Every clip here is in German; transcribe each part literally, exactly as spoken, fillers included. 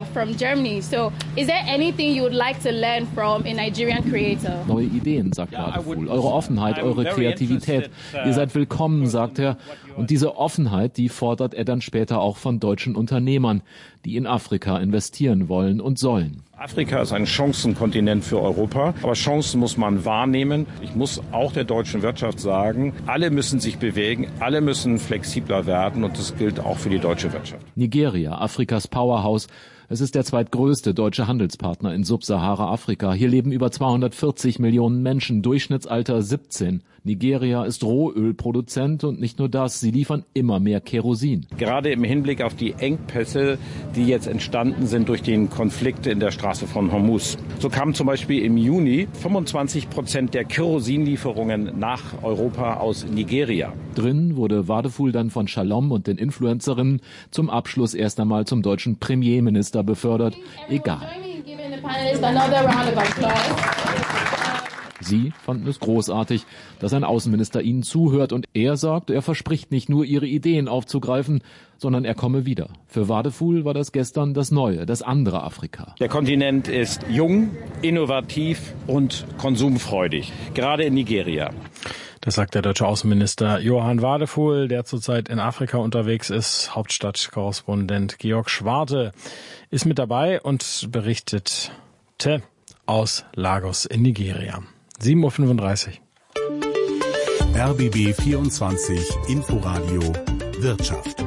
from Germany. So, is there anything you would like to learn from a Nigerian creator? Neue Ideen, sagt Wadefuhl. Eure Offenheit, eure Kreativität. Ihr seid willkommen, sagt er. Und diese Offenheit, die fordert er dann später auch von deutschen Unternehmern, die in Afrika investieren wollen und sollen. Afrika ist ein Chancenkontinent für Europa, aber Chancen muss man wahrnehmen. Ich muss auch der deutschen Wirtschaft sagen, alle müssen sich bewegen, alle müssen flexibler werden und das gilt auch für die deutsche Wirtschaft. Nigeria, Afrikas Powerhouse. Es ist der zweitgrößte deutsche Handelspartner in Subsahara-Afrika. Hier leben über zweihundertvierzig Millionen Menschen, Durchschnittsalter siebzehn. Nigeria ist Rohölproduzent und nicht nur das, sie liefern immer mehr Kerosin. Gerade im Hinblick auf die Engpässe, die jetzt entstanden sind durch den Konflikt in der Straße von Hormuz. So kamen zum Beispiel im Juni fünfundzwanzig Prozent der Kerosinlieferungen nach Europa aus Nigeria. Drin wurde Wadefuhl dann von Shalom und den Influencerinnen zum Abschluss erst einmal zum deutschen Premierminister befördert. Egal. Sie fanden es großartig, dass ein Außenminister ihnen zuhört und er sagt, er verspricht nicht nur, ihre Ideen aufzugreifen, sondern er komme wieder. Für Wadefuhl war das gestern das neue, das andere Afrika. Der Kontinent ist jung, innovativ und konsumfreudig, gerade in Nigeria. Das sagt der deutsche Außenminister Johann Wadefuhl, der zurzeit in Afrika unterwegs ist. Hauptstadtkorrespondent Georg Schwarte ist mit dabei und berichtete aus Lagos in Nigeria. sieben Uhr fünfunddreißig. R B B vierundzwanzig Inforadio Wirtschaft.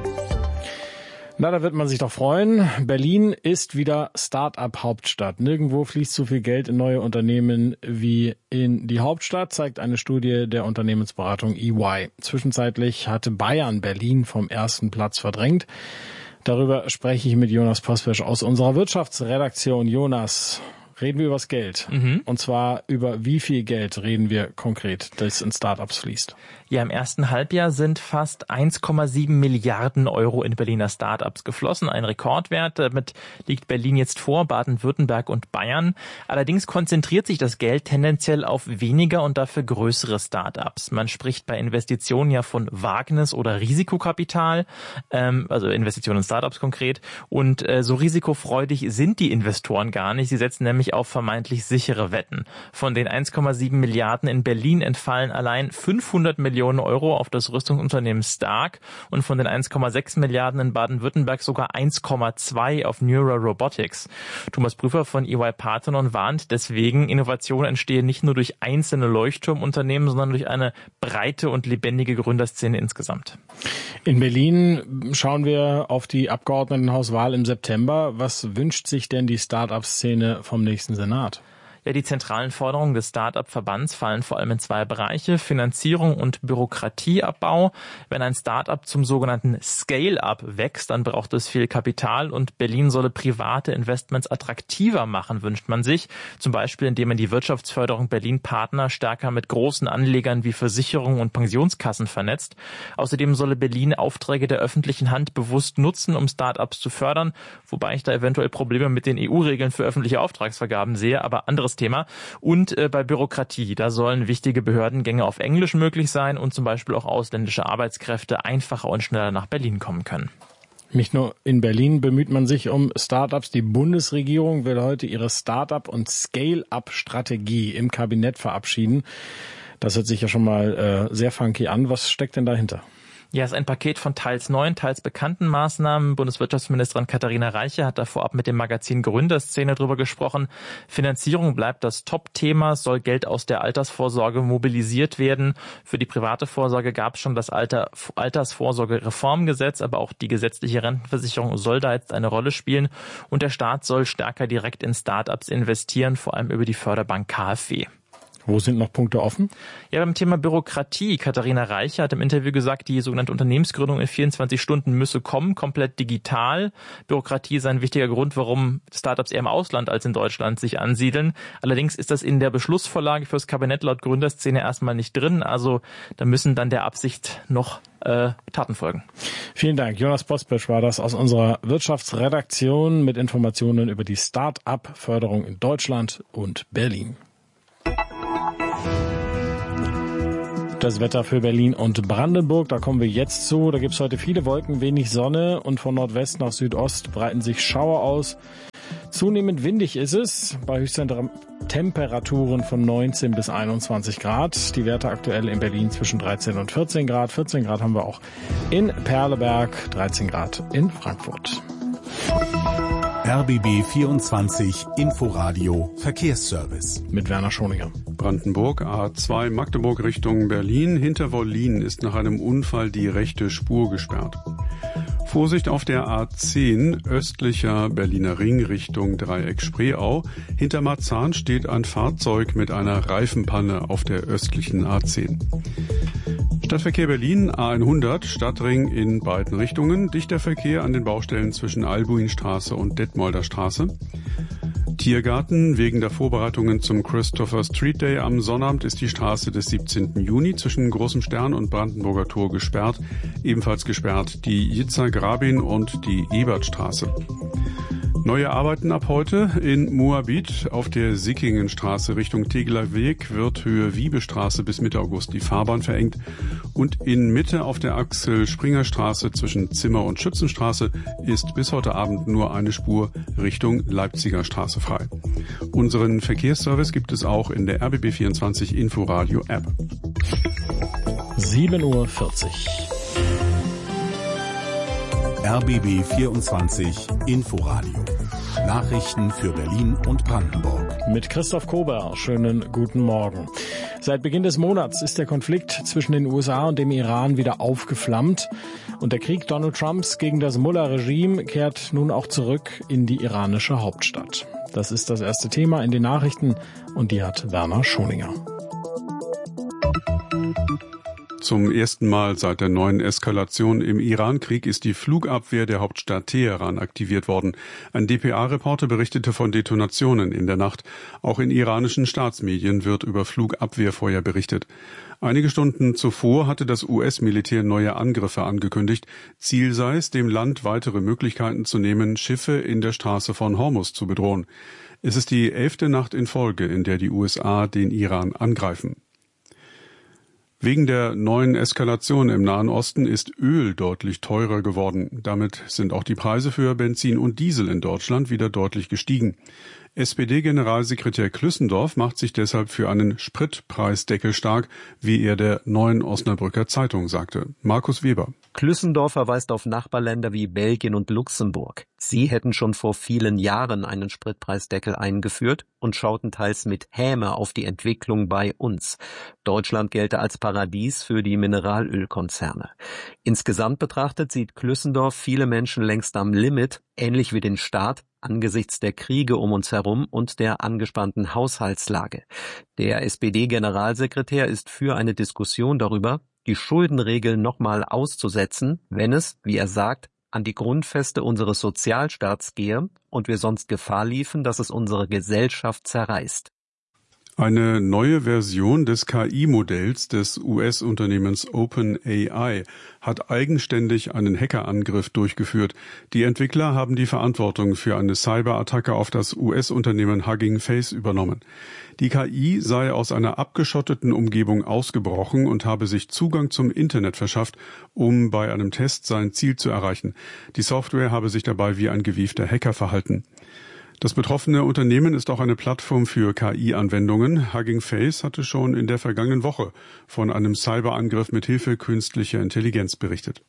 Na, da wird man sich doch freuen. Berlin ist wieder Start-up-Hauptstadt. Nirgendwo fließt so viel Geld in neue Unternehmen wie in die Hauptstadt, zeigt eine Studie der Unternehmensberatung E Y. Zwischenzeitlich hatte Bayern Berlin vom ersten Platz verdrängt. Darüber spreche ich mit Jonas Pospesch aus unserer Wirtschaftsredaktion. Jonas, reden wir über das Geld. Mhm. Und zwar über wie viel Geld reden wir konkret, das in Startups fließt? Ja, im ersten Halbjahr sind fast eins Komma sieben Milliarden Euro in Berliner Startups geflossen. Ein Rekordwert. Damit liegt Berlin jetzt vor Baden-Württemberg und Bayern. Allerdings konzentriert sich das Geld tendenziell auf weniger und dafür größere Startups. Man spricht bei Investitionen ja von Wagnis- oder Risikokapital, ähm, also Investitionen in Startups konkret. Und äh, so risikofreudig sind die Investoren gar nicht. Sie setzen nämlich auf vermeintlich sichere Wetten. Von den eins Komma sieben Milliarden in Berlin entfallen allein fünfhundert Millionen Euro auf das Rüstungsunternehmen Stark und von den eins Komma sechs Milliarden in Baden-Württemberg sogar eins Komma zwei auf Neura Robotics. Thomas Prüfer von E Y Parthenon warnt deswegen, Innovation entstehe nicht nur durch einzelne Leuchtturmunternehmen, sondern durch eine breite und lebendige Gründerszene insgesamt. In Berlin schauen wir auf die Abgeordnetenhauswahl im September. Was wünscht sich denn die Start-up-Szene vom nächsten Senat? Ja, die zentralen Forderungen des Start-up-Verbands fallen vor allem in zwei Bereiche: Finanzierung und Bürokratieabbau. Wenn ein Start-up zum sogenannten Scale-up wächst, dann braucht es viel Kapital und Berlin solle private Investments attraktiver machen, wünscht man sich. Zum Beispiel, indem man die Wirtschaftsförderung Berlin-Partner stärker mit großen Anlegern wie Versicherungen und Pensionskassen vernetzt. Außerdem solle Berlin Aufträge der öffentlichen Hand bewusst nutzen, um Start-ups zu fördern, wobei ich da eventuell Probleme mit den E U-Regeln für öffentliche Auftragsvergaben sehe, aber anderes Thema. Und äh, bei Bürokratie, da sollen wichtige Behördengänge auf Englisch möglich sein und zum Beispiel auch ausländische Arbeitskräfte einfacher und schneller nach Berlin kommen können. Nicht nur in Berlin bemüht man sich um Startups. Die Bundesregierung will heute ihre Startup- und Scale-up-Strategie im Kabinett verabschieden. Das hört sich ja schon mal äh, sehr funky an. Was steckt denn dahinter? Ja, es ist ein Paket von teils neuen, teils bekannten Maßnahmen. Bundeswirtschaftsministerin Katharina Reiche hat da vorab mit dem Magazin Gründerszene drüber gesprochen. Finanzierung bleibt das Top-Thema, soll Geld aus der Altersvorsorge mobilisiert werden. Für die private Vorsorge gab es schon das Alter, Altersvorsorge-Reformgesetz, aber auch die gesetzliche Rentenversicherung soll da jetzt eine Rolle spielen. Und der Staat soll stärker direkt in Start-ups investieren, vor allem über die Förderbank K f W. Wo sind noch Punkte offen? Ja, beim Thema Bürokratie. Katharina Reiche hat im Interview gesagt, die sogenannte Unternehmensgründung in vierundzwanzig Stunden müsse kommen, komplett digital. Bürokratie ist ein wichtiger Grund, warum Startups eher im Ausland als in Deutschland sich ansiedeln. Allerdings ist das in der Beschlussvorlage fürs Kabinett laut Gründerszene erstmal nicht drin. Also da müssen dann der Absicht noch äh, Taten folgen. Vielen Dank. Jonas Pospesch war das aus unserer Wirtschaftsredaktion mit Informationen über die Start-up-Förderung in Deutschland und Berlin. Das Wetter für Berlin und Brandenburg, da kommen wir jetzt zu. Da gibt es heute viele Wolken, wenig Sonne und von Nordwest nach Südost breiten sich Schauer aus. Zunehmend windig ist es, bei höchsten Temperaturen von neunzehn bis einundzwanzig Grad. Die Werte aktuell in Berlin zwischen dreizehn und vierzehn Grad. vierzehn Grad haben wir auch in Perleberg, dreizehn Grad in Frankfurt. R B B vierundzwanzig Inforadio Verkehrsservice. Mit Werner Schoninger. Brandenburg, A zwei Magdeburg Richtung Berlin. Hinter Wollin ist nach einem Unfall die rechte Spur gesperrt. Vorsicht auf der A zehn, östlicher Berliner Ring Richtung Dreieck Spreeau. Hinter Marzahn steht ein Fahrzeug mit einer Reifenpanne auf der östlichen A zehn. Stadtverkehr Berlin, A hundert, Stadtring in beiden Richtungen. Dichter Verkehr an den Baustellen zwischen Albuinstraße und Detmolder Straße. Tiergarten. Wegen der Vorbereitungen zum Christopher Street Day am Sonnabend ist die Straße des siebzehnten Juni zwischen Großem Stern und Brandenburger Tor gesperrt. Ebenfalls gesperrt die Jitzer Grabin und die Ebertstraße. Neue Arbeiten ab heute in Moabit auf der Sickingenstraße Richtung Tegeler Weg wird Höhe Wiebestraße bis Mitte August die Fahrbahn verengt und in Mitte auf der Axel Springer Straße zwischen Zimmer und Schützenstraße ist bis heute Abend nur eine Spur Richtung Leipziger Straße frei. Unseren Verkehrsservice gibt es auch in der R B B vierundzwanzig Inforadio App. sieben Uhr vierzig. R B B vierundzwanzig Inforadio. Nachrichten für Berlin und Brandenburg. Mit Christoph Kober. Schönen guten Morgen. Seit Beginn des Monats ist der Konflikt zwischen den U S A und dem Iran wieder aufgeflammt. Und der Krieg Donald Trumps gegen das Mullah-Regime kehrt nun auch zurück in die iranische Hauptstadt. Das ist das erste Thema in den Nachrichten und die hat Werner Schoninger. Zum ersten Mal seit der neuen Eskalation im Iran-Krieg ist die Flugabwehr der Hauptstadt Teheran aktiviert worden. Ein D P A-Reporter berichtete von Detonationen in der Nacht. Auch in iranischen Staatsmedien wird über Flugabwehrfeuer berichtet. Einige Stunden zuvor hatte das U S-Militär neue Angriffe angekündigt. Ziel sei es, dem Land weitere Möglichkeiten zu nehmen, Schiffe in der Straße von Hormuz zu bedrohen. Es ist die elfte Nacht in Folge, in der die U S A den Iran angreifen. Wegen der neuen Eskalation im Nahen Osten ist Öl deutlich teurer geworden. Damit sind auch die Preise für Benzin und Diesel in Deutschland wieder deutlich gestiegen. S P D-Generalsekretär Klüssendorf macht sich deshalb für einen Spritpreisdeckel stark, wie er der Neuen Osnabrücker Zeitung sagte. Markus Weber. Klüssendorf verweist auf Nachbarländer wie Belgien und Luxemburg. Sie hätten schon vor vielen Jahren einen Spritpreisdeckel eingeführt und schauten teils mit Häme auf die Entwicklung bei uns. Deutschland gelte als Paradies für die Mineralölkonzerne. Insgesamt betrachtet sieht Klüssendorf viele Menschen längst am Limit, ähnlich wie den Staat, angesichts der Kriege um uns herum und der angespannten Haushaltslage. Der S P D-Generalsekretär ist für eine Diskussion darüber, die Schuldenregeln nochmal auszusetzen, wenn es, wie er sagt, an die Grundfeste unseres Sozialstaats gehe und wir sonst Gefahr liefen, dass es unsere Gesellschaft zerreißt. Eine neue Version des K I-Modells des U S-Unternehmens OpenAI hat eigenständig einen Hackerangriff durchgeführt. Die Entwickler haben die Verantwortung für eine Cyberattacke auf das U S-Unternehmen Hugging Face übernommen. Die K I sei aus einer abgeschotteten Umgebung ausgebrochen und habe sich Zugang zum Internet verschafft, um bei einem Test sein Ziel zu erreichen. Die Software habe sich dabei wie ein gewiefter Hacker verhalten. Das betroffene Unternehmen ist auch eine Plattform für K I-Anwendungen. Hugging Face hatte schon in der vergangenen Woche von einem Cyberangriff mit Hilfe künstlicher Intelligenz berichtet.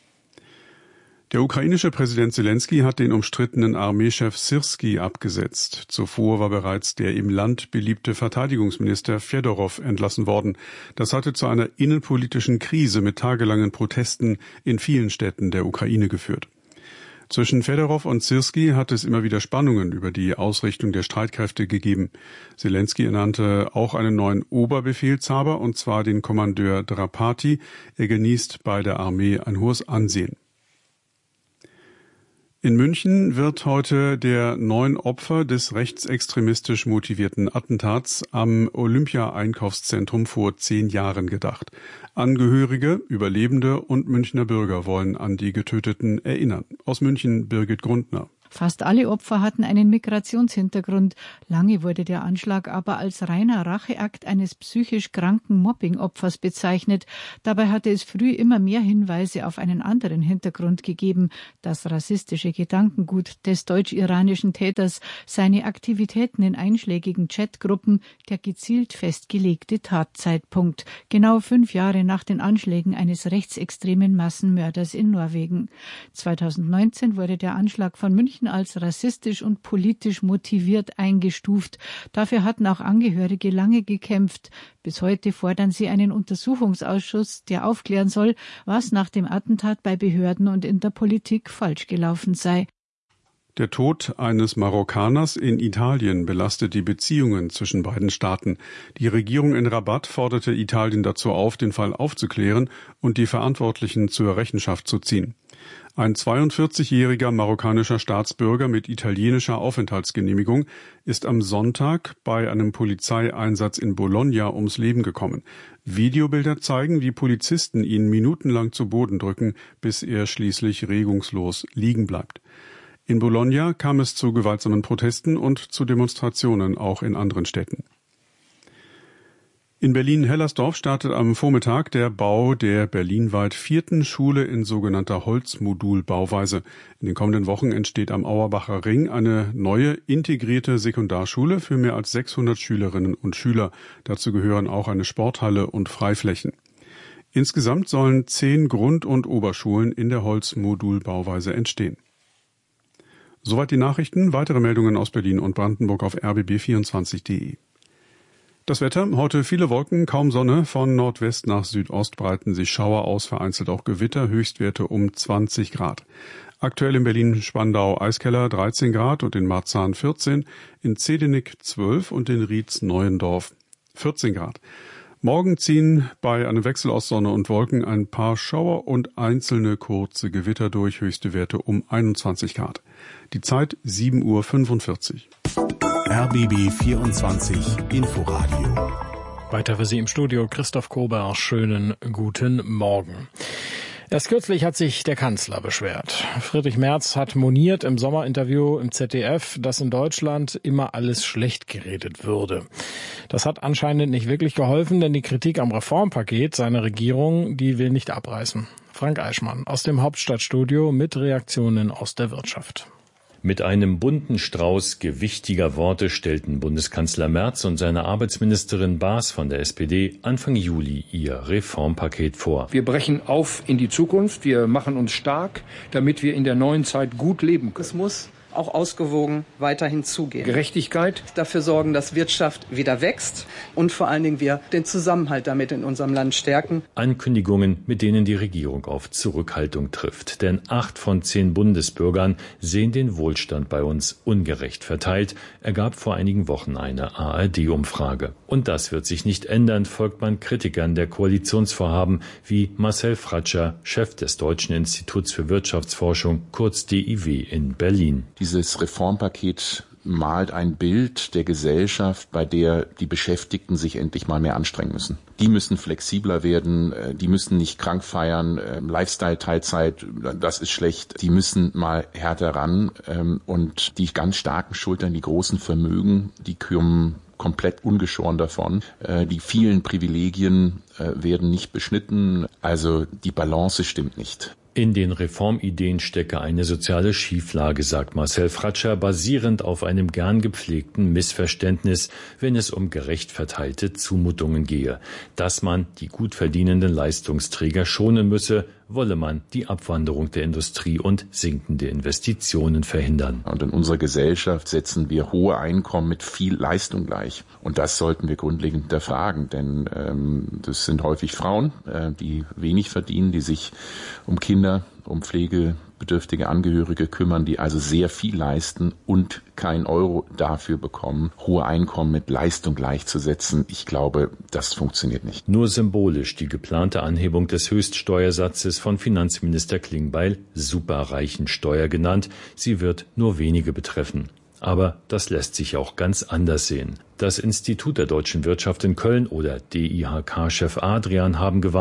Der ukrainische Präsident Selenskyj hat den umstrittenen Armeechef Syrskij abgesetzt. Zuvor war bereits der im Land beliebte Verteidigungsminister Fjodorow entlassen worden. Das hatte zu einer innenpolitischen Krise mit tagelangen Protesten in vielen Städten der Ukraine geführt. Zwischen Fjodorow und Syrskij hat es immer wieder Spannungen über die Ausrichtung der Streitkräfte gegeben. Selenskyj ernannte auch einen neuen Oberbefehlshaber, und zwar den Kommandeur Drapati. Er genießt bei der Armee ein hohes Ansehen. In München wird heute der neun Opfer des rechtsextremistisch motivierten Attentats am Olympia-Einkaufszentrum vor zehn Jahren gedacht. Angehörige, Überlebende und Münchner Bürger wollen an die Getöteten erinnern. Aus München Birgit Grundner. Fast alle Opfer hatten einen Migrationshintergrund. Lange wurde der Anschlag aber als reiner Racheakt eines psychisch kranken Mobbing-Opfers bezeichnet. Dabei hatte es früh immer mehr Hinweise auf einen anderen Hintergrund gegeben, das rassistische Gedankengut des deutsch-iranischen Täters, seine Aktivitäten in einschlägigen Chatgruppen, der gezielt festgelegte Tatzeitpunkt. Genau fünf Jahre nach den Anschlägen eines rechtsextremen Massenmörders in Norwegen. zweitausendneunzehn wurde der Anschlag von München als rassistisch und politisch motiviert eingestuft. Dafür hatten auch Angehörige lange gekämpft. Bis heute fordern sie einen Untersuchungsausschuss, der aufklären soll, was nach dem Attentat bei Behörden und in der Politik falsch gelaufen sei. Der Tod eines Marokkaners in Italien belastet die Beziehungen zwischen beiden Staaten. Die Regierung in Rabat forderte Italien dazu auf, den Fall aufzuklären und die Verantwortlichen zur Rechenschaft zu ziehen. Ein zweiundvierzigjähriger marokkanischer Staatsbürger mit italienischer Aufenthaltsgenehmigung ist am Sonntag bei einem Polizeieinsatz in Bologna ums Leben gekommen. Videobilder zeigen, wie Polizisten ihn minutenlang zu Boden drücken, bis er schließlich regungslos liegen bleibt. In Bologna kam es zu gewaltsamen Protesten und zu Demonstrationen auch in anderen Städten. In Berlin-Hellersdorf startet am Vormittag der Bau der berlinweit vierten Schule in sogenannter Holzmodulbauweise. In den kommenden Wochen entsteht am Auerbacher Ring eine neue integrierte Sekundarschule für mehr als sechshundert Schülerinnen und Schüler. Dazu gehören auch eine Sporthalle und Freiflächen. Insgesamt sollen zehn Grund- und Oberschulen in der Holzmodulbauweise entstehen. Soweit die Nachrichten. Weitere Meldungen aus Berlin und Brandenburg auf r b b vierundzwanzig punkt de. Das Wetter, heute viele Wolken, kaum Sonne, von Nordwest nach Südost breiten sich Schauer aus, vereinzelt auch Gewitter, Höchstwerte um zwanzig Grad. Aktuell in Berlin-Spandau-Eiskeller dreizehn Grad und in Marzahn vierzehn, in Zehdenick zwölf und in Rietz-Neuendorf vierzehn Grad. Morgen ziehen bei einem Wechsel aus Sonne und Wolken ein paar Schauer und einzelne kurze Gewitter durch, höchste Werte um einundzwanzig Grad. Die Zeit sieben Uhr fünfundvierzig. R B B vierundzwanzig Inforadio. Weiter für Sie im Studio Christoph Kober. Schönen guten Morgen. Erst kürzlich hat sich der Kanzler beschwert. Friedrich Merz hat moniert im Sommerinterview im Z D F, dass in Deutschland immer alles schlecht geredet würde. Das hat anscheinend nicht wirklich geholfen, denn die Kritik am Reformpaket seiner Regierung, die will nicht abreißen. Frank Eichmann aus dem Hauptstadtstudio mit Reaktionen aus der Wirtschaft. Mit einem bunten Strauß gewichtiger Worte stellten Bundeskanzler Merz und seine Arbeitsministerin Baas von der S P D Anfang Juli ihr Reformpaket vor. Wir brechen auf in die Zukunft, wir machen uns stark, damit wir in der neuen Zeit gut leben können. Es muss auch ausgewogen weiterhin zugehen. Gerechtigkeit. Dafür sorgen, dass Wirtschaft wieder wächst und vor allen Dingen wir den Zusammenhalt damit in unserem Land stärken. Ankündigungen, mit denen die Regierung auf Zurückhaltung trifft. Denn acht von zehn Bundesbürgern sehen den Wohlstand bei uns ungerecht verteilt, ergab vor einigen Wochen eine A R D-Umfrage. Und das wird sich nicht ändern, folgt man Kritikern der Koalitionsvorhaben wie Marcel Fratscher, Chef des Deutschen Instituts für Wirtschaftsforschung, kurz D I W in Berlin. Dieses Reformpaket malt ein Bild der Gesellschaft, bei der die Beschäftigten sich endlich mal mehr anstrengen müssen. Die müssen flexibler werden, die müssen nicht krank feiern, Lifestyle-Teilzeit, das ist schlecht. Die müssen mal härter ran und die ganz starken Schultern, die großen Vermögen, die kommen komplett ungeschoren davon. Die vielen Privilegien werden nicht beschnitten, also die Balance stimmt nicht. In den Reformideen stecke eine soziale Schieflage, sagt Marcel Fratscher, basierend auf einem gern gepflegten Missverständnis, wenn es um gerecht verteilte Zumutungen gehe. Dass man die gut verdienenden Leistungsträger schonen müsse, wolle man die Abwanderung der Industrie und sinkende Investitionen verhindern. Und in unserer Gesellschaft setzen wir hohe Einkommen mit viel Leistung gleich. Und das sollten wir grundlegend hinterfragen, denn ähm, das sind häufig Frauen, äh, die wenig verdienen, die sich um Kinder, um pflegebedürftige Angehörige kümmern, die also sehr viel leisten und kein Euro dafür bekommen, hohe Einkommen mit Leistung gleichzusetzen. Ich glaube, das funktioniert nicht. Nur symbolisch die geplante Anhebung des Höchststeuersatzes von Finanzminister Klingbeil Superreichensteuer genannt. Sie wird nur wenige betreffen. Aber das lässt sich auch ganz anders sehen. Das Institut der deutschen Wirtschaft in Köln oder D I H K-Chef Adrian haben gewarnt,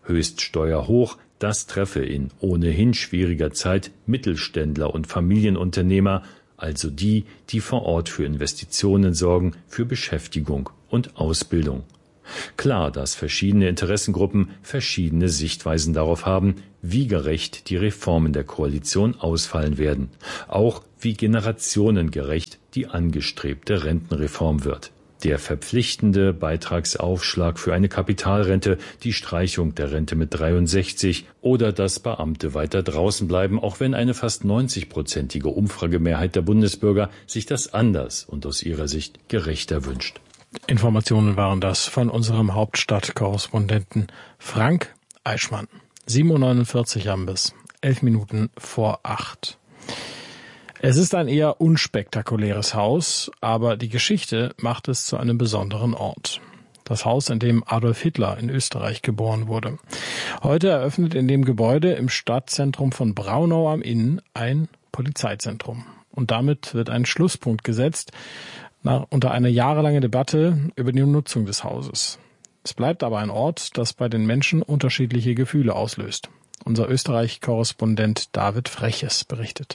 Höchststeuer hoch, das treffe in ohnehin schwieriger Zeit Mittelständler und Familienunternehmer, also die, die vor Ort für Investitionen sorgen, für Beschäftigung und Ausbildung. Klar, dass verschiedene Interessengruppen verschiedene Sichtweisen darauf haben, wie gerecht die Reformen der Koalition ausfallen werden, auch wie generationengerecht die angestrebte Rentenreform wird. Der verpflichtende Beitragsaufschlag für eine Kapitalrente, die Streichung der Rente mit dreiundsechzig oder dass Beamte weiter draußen bleiben, auch wenn eine fast neunzig-prozentige Umfragemehrheit der Bundesbürger sich das anders und aus ihrer Sicht gerechter wünscht. Informationen waren das von unserem Hauptstadtkorrespondenten Frank Eichmann. sieben Uhr neunundvierzig am bis elf Minuten vor acht. Es ist ein eher unspektakuläres Haus, aber die Geschichte macht es zu einem besonderen Ort. Das Haus, in dem Adolf Hitler in Österreich geboren wurde. Heute eröffnet in dem Gebäude im Stadtzentrum von Braunau am Inn ein Polizeizentrum. Und damit wird ein Schlusspunkt gesetzt nach, unter einer jahrelangen Debatte über die Nutzung des Hauses. Es bleibt aber ein Ort, das bei den Menschen unterschiedliche Gefühle auslöst. Unser Österreich-Korrespondent David Freches berichtet.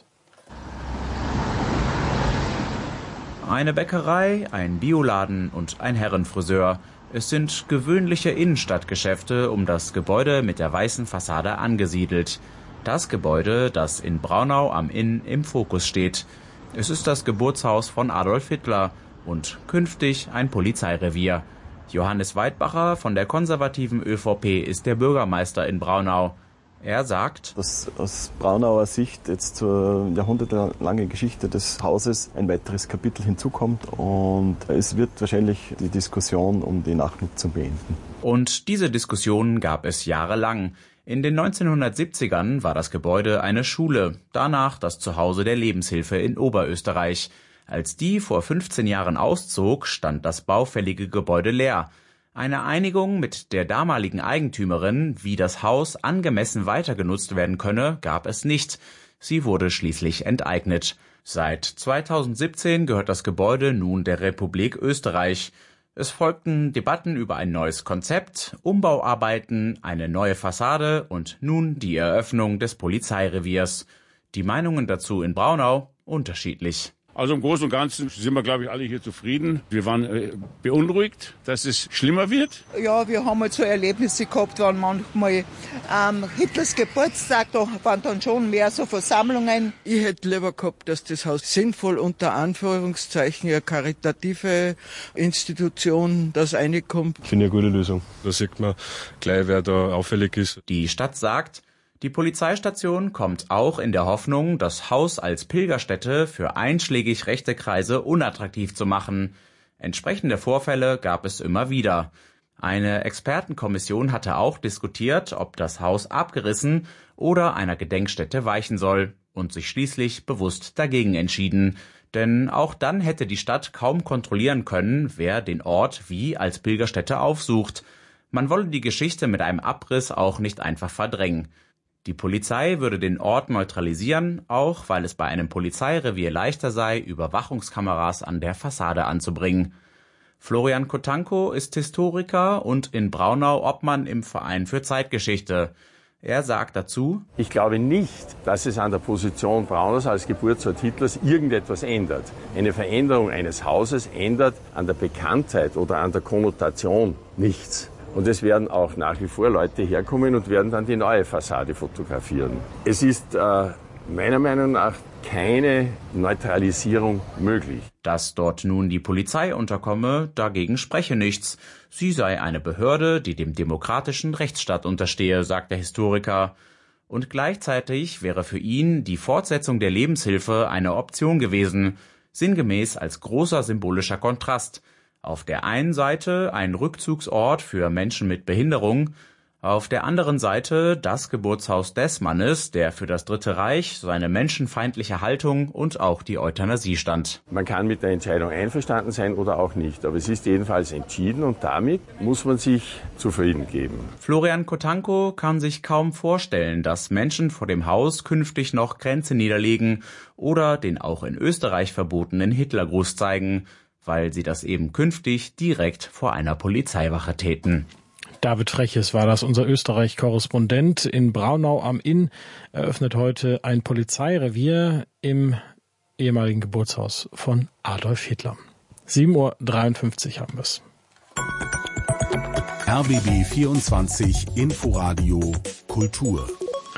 Eine Bäckerei, ein Bioladen und ein Herrenfriseur. Es sind gewöhnliche Innenstadtgeschäfte um das Gebäude mit der weißen Fassade angesiedelt. Das Gebäude, das in Braunau am Inn im Fokus steht. Es ist das Geburtshaus von Adolf Hitler und künftig ein Polizeirevier. Johannes Weidbacher von der konservativen ÖVP ist der Bürgermeister in Braunau. Er sagt, dass aus Braunauer Sicht jetzt zur jahrhundertelangen Geschichte des Hauses ein weiteres Kapitel hinzukommt und es wird wahrscheinlich die Diskussion um die Nachnutzung beenden. Und diese Diskussion gab es jahrelang. In den neunzehnhundertsiebzigern war das Gebäude eine Schule, danach das Zuhause der Lebenshilfe in Oberösterreich. Als die vor fünfzehn Jahren auszog, stand das baufällige Gebäude leer. Eine Einigung mit der damaligen Eigentümerin, wie das Haus angemessen weiter genutzt werden könne, gab es nicht. Sie wurde schließlich enteignet. Seit zweitausendsiebzehn gehört das Gebäude nun der Republik Österreich. Es folgten Debatten über ein neues Konzept, Umbauarbeiten, eine neue Fassade und nun die Eröffnung des Polizeireviers. Die Meinungen dazu in Braunau unterschiedlich. Also im Großen und Ganzen sind wir, glaube ich, alle hier zufrieden. Wir waren äh, beunruhigt, dass es schlimmer wird. Ja, wir haben halt so Erlebnisse gehabt, waren manchmal ähm, Hitlers Geburtstag, da waren dann schon mehr so Versammlungen. Ich hätte lieber gehabt, dass das Haus sinnvoll unter Anführungszeichen eine karitative Institution das reinkommt. Ich finde eine gute Lösung. Da sieht man gleich, wer da auffällig ist. Die Stadt sagt, die Polizeistation kommt auch in der Hoffnung, das Haus als Pilgerstätte für einschlägig rechte Kreise unattraktiv zu machen. Entsprechende Vorfälle gab es immer wieder. Eine Expertenkommission hatte auch diskutiert, ob das Haus abgerissen oder einer Gedenkstätte weichen soll und sich schließlich bewusst dagegen entschieden. Denn auch dann hätte die Stadt kaum kontrollieren können, wer den Ort wie als Pilgerstätte aufsucht. Man wolle die Geschichte mit einem Abriss auch nicht einfach verdrängen. Die Polizei würde den Ort neutralisieren, auch weil es bei einem Polizeirevier leichter sei, Überwachungskameras an der Fassade anzubringen. Florian Kotanko ist Historiker und in Braunau Obmann im Verein für Zeitgeschichte. Er sagt dazu: Ich glaube nicht, dass es an der Position Braunaus als Geburtsort Hitlers irgendetwas ändert. Eine Veränderung eines Hauses ändert an der Bekanntheit oder an der Konnotation nichts. Und es werden auch nach wie vor Leute herkommen und werden dann die neue Fassade fotografieren. Es ist äh, meiner Meinung nach keine Neutralisierung möglich. Dass dort nun die Polizei unterkomme, dagegen spreche nichts. Sie sei eine Behörde, die dem demokratischen Rechtsstaat unterstehe, sagt der Historiker. Und gleichzeitig wäre für ihn die Fortsetzung der Lebenshilfe eine Option gewesen, sinngemäß als großer symbolischer Kontrast. Auf der einen Seite ein Rückzugsort für Menschen mit Behinderung, auf der anderen Seite das Geburtshaus des Mannes, der für das Dritte Reich, seine menschenfeindliche Haltung und auch die Euthanasie stand. Man kann mit der Entscheidung einverstanden sein oder auch nicht, aber es ist jedenfalls entschieden und damit muss man sich zufrieden geben. Florian Kotanko kann sich kaum vorstellen, dass Menschen vor dem Haus künftig noch Grenze niederlegen oder den auch in Österreich verbotenen Hitlergruß zeigen, weil sie das eben künftig direkt vor einer Polizeiwache täten. David Freches war das, unser Österreich-Korrespondent. In Braunau am Inn eröffnet heute ein Polizeirevier im ehemaligen Geburtshaus von Adolf Hitler. sieben Uhr dreiundfünfzig haben wir es. R B B vierundzwanzig Inforadio Kultur.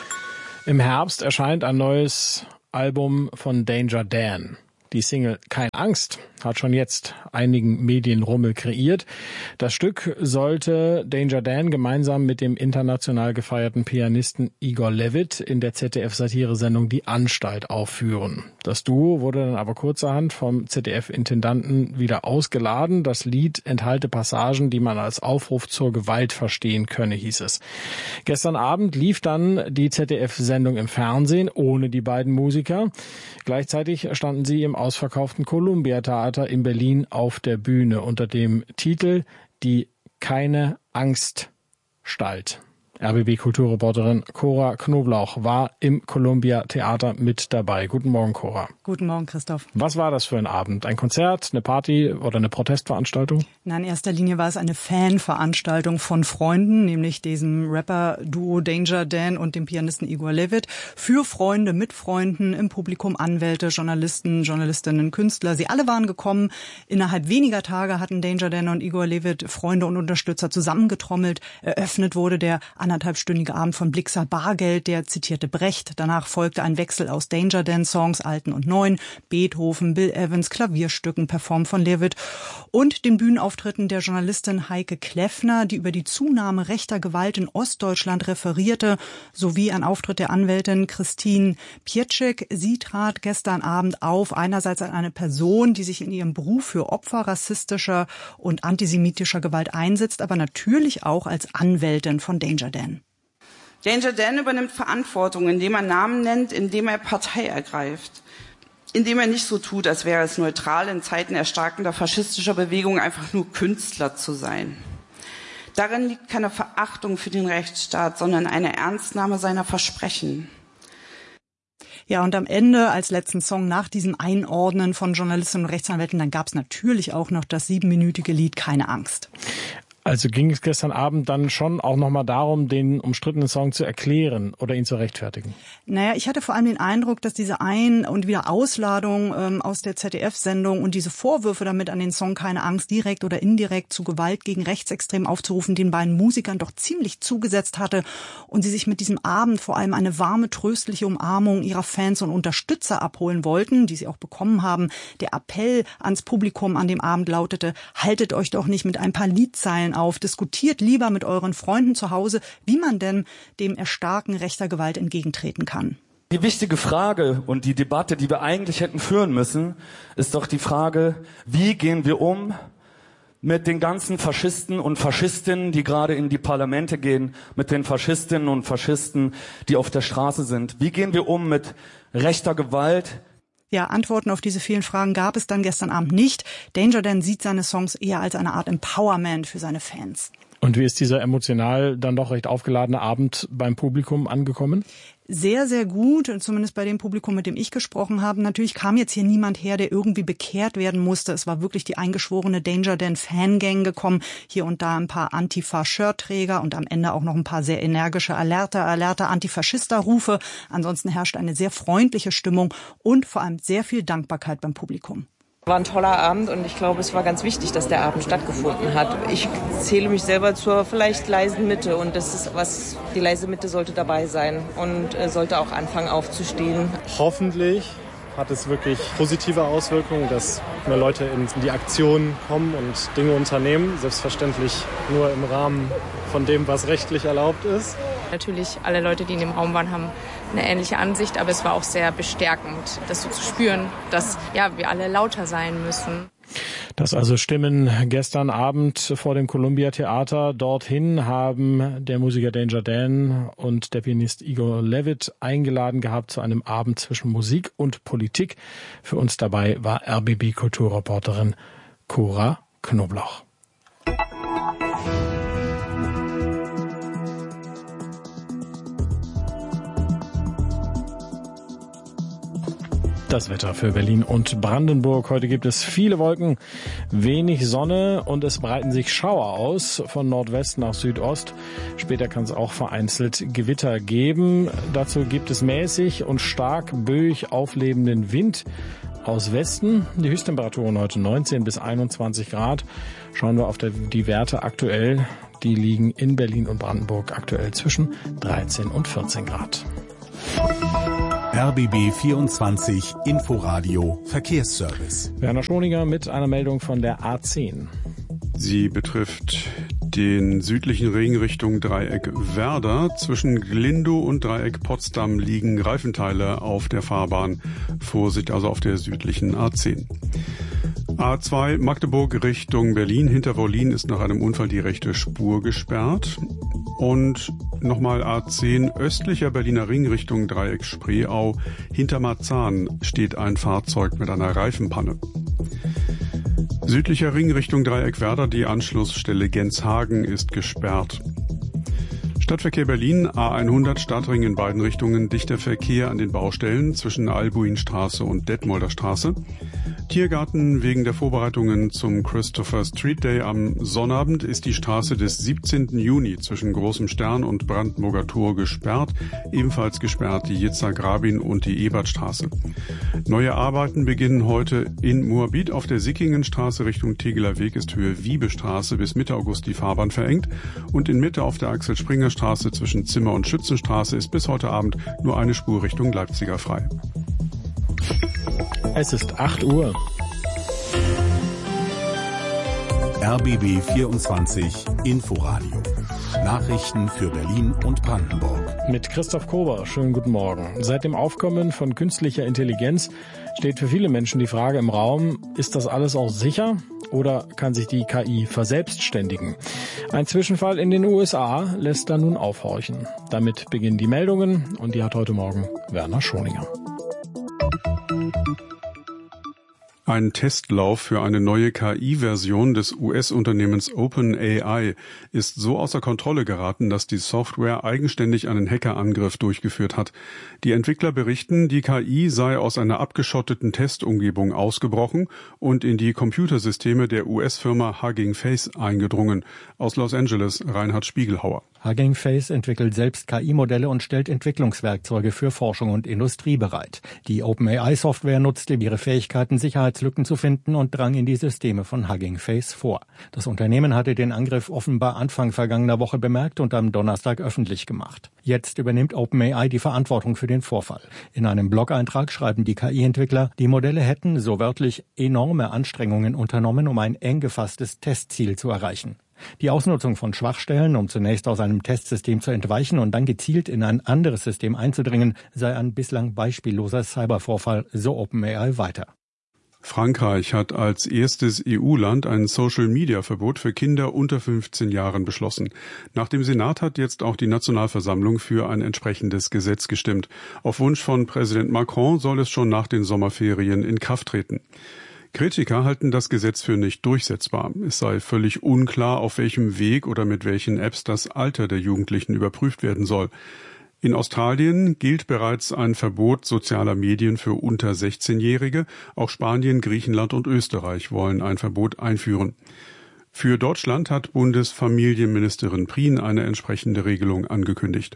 Im Herbst erscheint ein neues Album von Danger Dan. Die Single Keine Angst hat schon jetzt einigen Medienrummel kreiert. Das Stück sollte Danger Dan gemeinsam mit dem international gefeierten Pianisten Igor Levit in der Z D F-Satiresendung Die Anstalt aufführen. Das Duo wurde dann aber kurzerhand vom Z D F-Intendanten wieder ausgeladen. Das Lied enthalte Passagen, die man als Aufruf zur Gewalt verstehen könne, hieß es. Gestern Abend lief dann die Z D F-Sendung im Fernsehen ohne die beiden Musiker. Gleichzeitig standen sie im ausverkauften Columbia-Theater in Berlin auf der Bühne unter dem Titel Die Keine Angst Stalt. R B B-Kulturreporterin Cora Knoblauch war im Columbia-Theater mit dabei. Guten Morgen, Cora. Guten Morgen, Christoph. Was war das für ein Abend? Ein Konzert, eine Party oder eine Protestveranstaltung? Na, in erster Linie war es eine Fanveranstaltung von Freunden, nämlich diesem Rapper-Duo Danger Dan und dem Pianisten Igor Levit. Für Freunde, mit Freunden, im Publikum Anwälte, Journalisten, Journalistinnen, Künstler. Sie alle waren gekommen. Innerhalb weniger Tage hatten Danger Dan und Igor Levit Freunde und Unterstützer zusammengetrommelt. Eröffnet wurde der anderthalbstündige Abend von Blixer Bargeld, der zitierte Brecht. Danach folgte ein Wechsel aus Danger Dan-Songs, alten und neuen, Beethoven, Bill Evans, Klavierstücken, performt von Levit und den Bühnenauftritten der Journalistin Heike Kleffner, die über die Zunahme rechter Gewalt in Ostdeutschland referierte, sowie ein Auftritt der Anwältin Christine Pietschek. Sie trat gestern Abend auf, einerseits als eine Person, die sich in ihrem Beruf für Opfer rassistischer und antisemitischer Gewalt einsetzt, aber natürlich auch als Anwältin von Danger Dan. Danger Dan übernimmt Verantwortung, indem er Namen nennt, indem er Partei ergreift, indem er nicht so tut, als wäre es neutral, in Zeiten erstarkender faschistischer Bewegung einfach nur Künstler zu sein. Darin liegt keine Verachtung für den Rechtsstaat, sondern eine Ernstnahme seiner Versprechen. Ja, und am Ende, als letzten Song nach diesem Einordnen von Journalistinnen und Rechtsanwälten, dann gab es natürlich auch noch das siebenminütige Lied Keine Angst. Also ging es gestern Abend dann schon auch nochmal darum, den umstrittenen Song zu erklären oder ihn zu rechtfertigen? Naja, ich hatte vor allem den Eindruck, dass diese Ein- und Wiederausladung ähm, aus der Z D F-Sendung und diese Vorwürfe damit an den Song Keine Angst, direkt oder indirekt zu Gewalt gegen Rechtsextrem aufzurufen, den beiden Musikern doch ziemlich zugesetzt hatte und sie sich mit diesem Abend vor allem eine warme, tröstliche Umarmung ihrer Fans und Unterstützer abholen wollten, die sie auch bekommen haben. Der Appell ans Publikum an dem Abend lautete: Haltet euch doch nicht mit ein paar Liedzeilen auf, diskutiert lieber mit euren Freunden zu Hause, wie man denn dem Erstarken rechter Gewalt entgegentreten kann. Die wichtige Frage und die Debatte, die wir eigentlich hätten führen müssen, ist doch die Frage, wie gehen wir um mit den ganzen Faschisten und Faschistinnen, die gerade in die Parlamente gehen, mit den Faschistinnen und Faschisten, die auf der Straße sind. Wie gehen wir um mit rechter Gewalt? Ja, Antworten auf diese vielen Fragen gab es dann gestern Abend nicht. Danger Dan sieht seine Songs eher als eine Art Empowerment für seine Fans. Und wie ist dieser emotional dann doch recht aufgeladene Abend beim Publikum angekommen? Sehr, sehr gut, zumindest bei dem Publikum, mit dem ich gesprochen habe. Natürlich kam jetzt hier niemand her, der irgendwie bekehrt werden musste. Es war wirklich die eingeschworene Danger Dan Fangang gekommen. Hier und da ein paar Antifa-Shirtträger und am Ende auch noch ein paar sehr energische Alerta, Alerta, Antifaschista-Rufe. Ansonsten herrscht eine sehr freundliche Stimmung und vor allem sehr viel Dankbarkeit beim Publikum. War ein toller Abend und ich glaube, es war ganz wichtig, dass der Abend stattgefunden hat. Ich zähle mich selber zur vielleicht leisen Mitte und das ist was, die leise Mitte sollte dabei sein und sollte auch anfangen aufzustehen. Hoffentlich hat es wirklich positive Auswirkungen, dass mehr Leute in die Aktion kommen und Dinge unternehmen. Selbstverständlich nur im Rahmen von dem, was rechtlich erlaubt ist. Natürlich, alle Leute, die in dem Raum waren, haben eine ähnliche Ansicht, aber es war auch sehr bestärkend, das so zu spüren, dass ja wir alle lauter sein müssen. Das also Stimmen gestern Abend vor dem Columbia Theater. Dorthin haben der Musiker Danger Dan und der Pianist Igor Levit eingeladen gehabt zu einem Abend zwischen Musik und Politik. Für uns dabei war R B B-Kulturreporterin Cora Knoblauch. Das Wetter für Berlin und Brandenburg. Heute gibt es viele Wolken, wenig Sonne und es breiten sich Schauer aus von Nordwest nach Südost. Später kann es auch vereinzelt Gewitter geben. Dazu gibt es mäßig und stark böig auflebenden Wind aus Westen. Die Höchsttemperaturen heute neunzehn bis einundzwanzig Grad. Schauen wir auf die Werte aktuell. Die liegen in Berlin und Brandenburg aktuell zwischen dreizehn und vierzehn Grad. R B B vierundzwanzig Inforadio Verkehrsservice. Werner Schoniger mit einer Meldung von der A zehn. Sie betrifft den südlichen Ring Richtung Dreieck Werder. Zwischen Glindow und Dreieck Potsdam liegen Reifenteile auf der Fahrbahn. Vorsicht also auf der südlichen A zehn. A zwei Magdeburg Richtung Berlin. Hinter Wollin ist nach einem Unfall die rechte Spur gesperrt. Und nochmal A zehn östlicher Berliner Ring Richtung Dreieck Spreeau. Hinter Marzahn steht ein Fahrzeug mit einer Reifenpanne. Südlicher Ring Richtung Dreieck Werder, die Anschlussstelle Genshagen ist gesperrt. Stadtverkehr Berlin, A hundert Stadtring in beiden Richtungen, dichter Verkehr an den Baustellen zwischen Albuinstraße und Detmolder Straße. Tiergarten wegen der Vorbereitungen zum Christopher Street Day am Sonnabend ist die Straße des siebzehnten Juni zwischen Großem Stern und Brandenburger Tor gesperrt. Ebenfalls gesperrt die Yitzhak-Rabin und die Ebertstraße. Neue Arbeiten beginnen heute in Moabit. Auf der Sickingenstraße Richtung Tegeler Weg ist Höhe Wiebestraße bis Mitte August die Fahrbahn verengt. Und in Mitte auf der Axel-Springer-Straße zwischen Zimmer- und Schützenstraße ist bis heute Abend nur eine Spur Richtung Leipziger frei. Es ist acht Uhr. R B B vierundzwanzig Inforadio. Nachrichten für Berlin und Brandenburg. Mit Christoph Kober. Schönen guten Morgen. Seit dem Aufkommen von künstlicher Intelligenz steht für viele Menschen die Frage im Raum, ist das alles auch sicher oder kann sich die K I verselbstständigen? Ein Zwischenfall in den U S A lässt da nun aufhorchen. Damit beginnen die Meldungen und die hat heute Morgen Werner Schoniger. Ein Testlauf für eine neue K I-Version des U S-Unternehmens OpenAI ist so außer Kontrolle geraten, dass die Software eigenständig einen Hackerangriff durchgeführt hat. Die Entwickler berichten, die K I sei aus einer abgeschotteten Testumgebung ausgebrochen und in die Computersysteme der U S-Firma Hugging Face eingedrungen. Aus Los Angeles Reinhard Spiegelhauer. Hugging Face entwickelt selbst K I-Modelle und stellt Entwicklungswerkzeuge für Forschung und Industrie bereit. Die OpenAI-Software nutzte ihre Fähigkeiten, Sicherheitslücken zu finden und drang in die Systeme von Hugging Face vor. Das Unternehmen hatte den Angriff offenbar Anfang vergangener Woche bemerkt und am Donnerstag öffentlich gemacht. Jetzt übernimmt OpenAI die Verantwortung für den Vorfall. In einem Blog-Eintrag schreiben die K I-Entwickler, die Modelle hätten, so wörtlich, enorme Anstrengungen unternommen, um ein eng gefasstes Testziel zu erreichen. Die Ausnutzung von Schwachstellen, um zunächst aus einem Testsystem zu entweichen und dann gezielt in ein anderes System einzudringen, sei ein bislang beispielloser Cybervorfall, so OpenAI weiter. Frankreich hat als erstes E U-Land ein Social-Media-Verbot für Kinder unter fünfzehn Jahren beschlossen. Nach dem Senat hat jetzt auch die Nationalversammlung für ein entsprechendes Gesetz gestimmt. Auf Wunsch von Präsident Macron soll es schon nach den Sommerferien in Kraft treten. Kritiker halten das Gesetz für nicht durchsetzbar. Es sei völlig unklar, auf welchem Weg oder mit welchen Apps das Alter der Jugendlichen überprüft werden soll. In Australien gilt bereits ein Verbot sozialer Medien für unter sechzehnjährige. Auch Spanien, Griechenland und Österreich wollen ein Verbot einführen. Für Deutschland hat Bundesfamilienministerin Prien eine entsprechende Regelung angekündigt.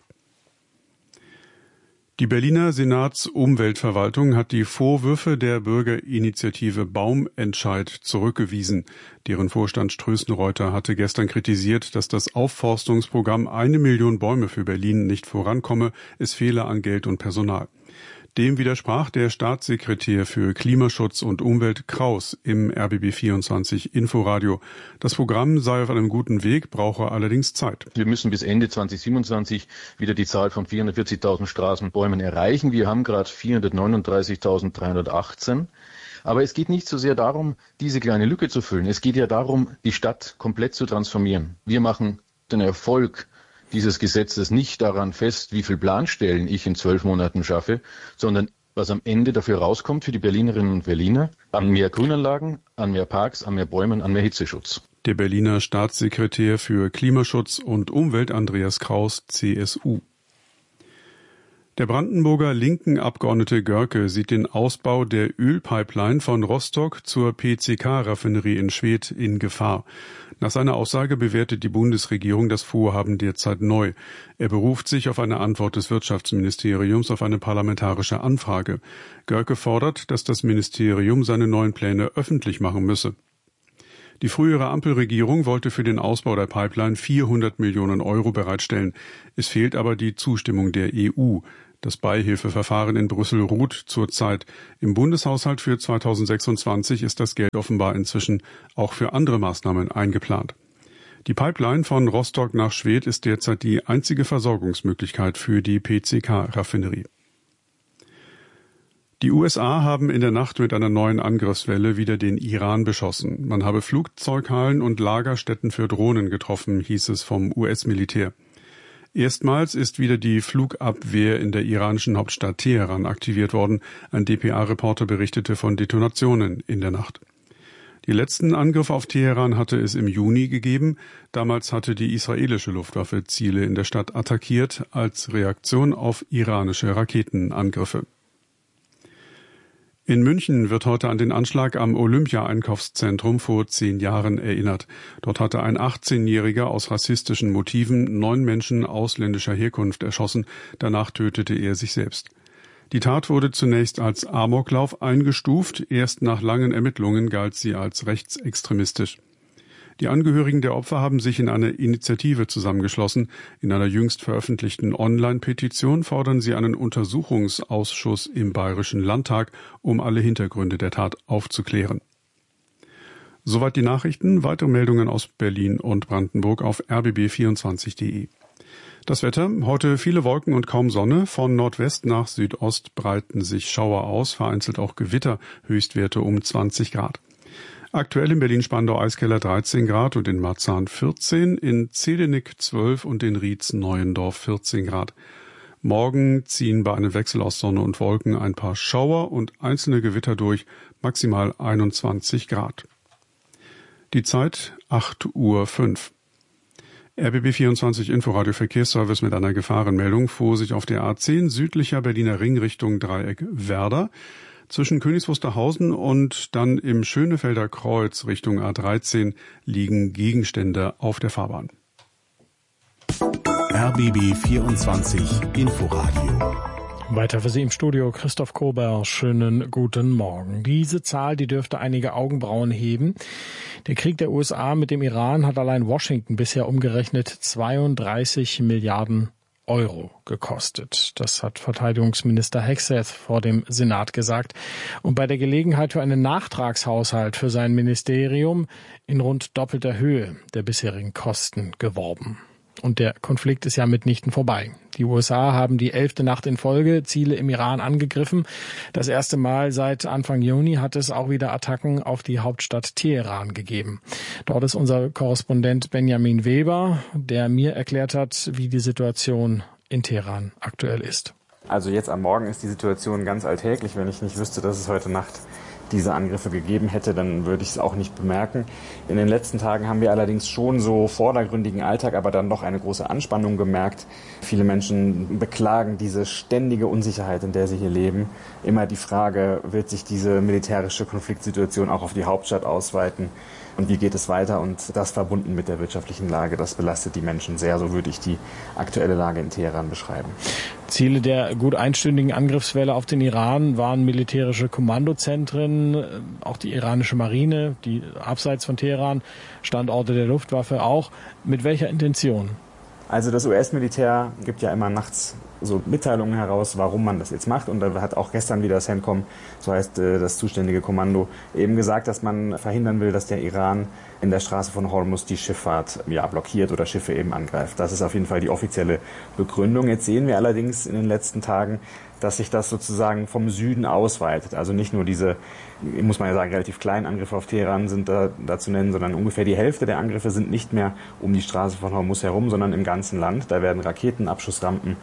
Die Berliner Senatsumweltverwaltung hat die Vorwürfe der Bürgerinitiative Baumentscheid zurückgewiesen. Deren Vorstand Strößenreuter hatte gestern kritisiert, dass das Aufforstungsprogramm Eine Million Bäume für Berlin nicht vorankomme, es fehle an Geld und Personal. Dem widersprach der Staatssekretär für Klimaschutz und Umwelt Kraus im R B B vierundzwanzig Inforadio. Das Programm sei auf einem guten Weg, brauche allerdings Zeit. Wir müssen bis Ende zweitausendsiebenundzwanzig wieder die Zahl von vierhundertvierzigtausend Straßenbäumen erreichen. Wir haben gerade vierhundertneununddreißigtausenddreihundertachtzehn. Aber es geht nicht so sehr darum, diese kleine Lücke zu füllen. Es geht ja darum, die Stadt komplett zu transformieren. Wir machen den Erfolg dieses Gesetzes nicht daran fest, wie viel Planstellen ich in zwölf Monaten schaffe, sondern was am Ende dafür rauskommt für die Berlinerinnen und Berliner, an mehr Grünanlagen, an mehr Parks, an mehr Bäumen, an mehr Hitzeschutz. Der Berliner Staatssekretär für Klimaschutz und Umwelt Andreas Kraus, C S U. Der Brandenburger linken Abgeordnete Görke sieht den Ausbau der Ölpipeline von Rostock zur P C K-Raffinerie in Schwedt in Gefahr. Nach seiner Aussage bewertet die Bundesregierung das Vorhaben derzeit neu. Er beruft sich auf eine Antwort des Wirtschaftsministeriums auf eine parlamentarische Anfrage. Görke fordert, dass das Ministerium seine neuen Pläne öffentlich machen müsse. Die frühere Ampelregierung wollte für den Ausbau der Pipeline vierhundert Millionen Euro bereitstellen. Es fehlt aber die Zustimmung der E U. Das Beihilfeverfahren in Brüssel ruht zurzeit. Im Bundeshaushalt für zweitausendsechsundzwanzig ist das Geld offenbar inzwischen auch für andere Maßnahmen eingeplant. Die Pipeline von Rostock nach Schwedt ist derzeit die einzige Versorgungsmöglichkeit für die P C K-Raffinerie. Die U S A haben in der Nacht mit einer neuen Angriffswelle wieder den Iran beschossen. Man habe Flugzeughallen und Lagerstätten für Drohnen getroffen, hieß es vom U S-Militär. Erstmals ist wieder die Flugabwehr in der iranischen Hauptstadt Teheran aktiviert worden. Ein D P A-Reporter berichtete von Detonationen in der Nacht. Die letzten Angriffe auf Teheran hatte es im Juni gegeben. Damals hatte die israelische Luftwaffe Ziele in der Stadt attackiert als Reaktion auf iranische Raketenangriffe. In München wird heute an den Anschlag am Olympia-Einkaufszentrum vor zehn Jahren erinnert. Dort hatte ein achtzehnjähriger aus rassistischen Motiven neun Menschen ausländischer Herkunft erschossen. Danach tötete er sich selbst. Die Tat wurde zunächst als Amoklauf eingestuft. Erst nach langen Ermittlungen galt sie als rechtsextremistisch. Die Angehörigen der Opfer haben sich in eine Initiative zusammengeschlossen. In einer jüngst veröffentlichten Online-Petition fordern sie einen Untersuchungsausschuss im Bayerischen Landtag, um alle Hintergründe der Tat aufzuklären. Soweit die Nachrichten. Weitere Meldungen aus Berlin und Brandenburg auf r b b vierundzwanzig punkt de. Das Wetter, heute viele Wolken und kaum Sonne. Von Nordwest nach Südost breiten sich Schauer aus, vereinzelt auch Gewitter, Höchstwerte um zwanzig Grad. Aktuell in Berlin-Spandau-Eiskeller dreizehn Grad und in Marzahn vierzehn, in Zedenick zwölf und in Rietz-Neuendorf vierzehn Grad. Morgen ziehen bei einem Wechsel aus Sonne und Wolken ein paar Schauer und einzelne Gewitter durch, maximal einundzwanzig Grad. Die Zeit acht Uhr fünf. R B B vierundzwanzig Inforadio Verkehrsservice mit einer Gefahrenmeldung. Vorsicht auf der A zehn südlicher Berliner Ring Richtung Dreieck Werder. Zwischen Königs Wusterhausen und dann im Schönefelder Kreuz Richtung A dreizehn liegen Gegenstände auf der Fahrbahn. R B B vierundzwanzig Inforadio. Weiter für Sie im Studio Christoph Kober. Schönen guten Morgen. Diese Zahl, die dürfte einige Augenbrauen heben. Der Krieg der U S A mit dem Iran hat allein Washington bisher umgerechnet zweiunddreißig Milliarden Euro gekostet. Das hat Verteidigungsminister Hegseth vor dem Senat gesagt und bei der Gelegenheit für einen Nachtragshaushalt für sein Ministerium in rund doppelter Höhe der bisherigen Kosten geworben. Und der Konflikt ist ja mitnichten vorbei. Die U S A haben die elfte Nacht in Folge Ziele im Iran angegriffen. Das erste Mal seit Anfang Juni hat es auch wieder Attacken auf die Hauptstadt Teheran gegeben. Dort ist unser Korrespondent Benjamin Weber, der mir erklärt hat, wie die Situation in Teheran aktuell ist. Also jetzt am Morgen ist die Situation ganz alltäglich. Wenn ich nicht wüsste, dass es heute Nacht diese Angriffe gegeben hätte, dann würde ich es auch nicht bemerken. In den letzten Tagen haben wir allerdings schon so vordergründigen Alltag, aber dann doch eine große Anspannung gemerkt. Viele Menschen beklagen diese ständige Unsicherheit, in der sie hier leben. Immer die Frage, wird sich diese militärische Konfliktsituation auch auf die Hauptstadt ausweiten? Und wie geht es weiter? Und das verbunden mit der wirtschaftlichen Lage, das belastet die Menschen sehr. So würde ich die aktuelle Lage in Teheran beschreiben. Ziele der gut einstündigen Angriffswelle auf den Iran waren militärische Kommandozentren, auch die iranische Marine, die abseits von Teheran, Standorte der Luftwaffe auch. Mit welcher Intention? Also das U S-Militär gibt ja immer nachts so Mitteilungen heraus, warum man das jetzt macht. Und da hat auch gestern wieder CENTCOM, so heißt das zuständige Kommando, eben gesagt, dass man verhindern will, dass der Iran in der Straße von Hormuz die Schifffahrt ja, blockiert oder Schiffe eben angreift. Das ist auf jeden Fall die offizielle Begründung. Jetzt sehen wir allerdings in den letzten Tagen, dass sich das sozusagen vom Süden ausweitet. Also nicht nur diese, muss man ja sagen, relativ kleinen Angriffe auf Teheran sind da, da zu nennen, sondern ungefähr die Hälfte der Angriffe sind nicht mehr um die Straße von Hormuz herum, sondern im ganzen Land. Da werden Raketenabschussrampen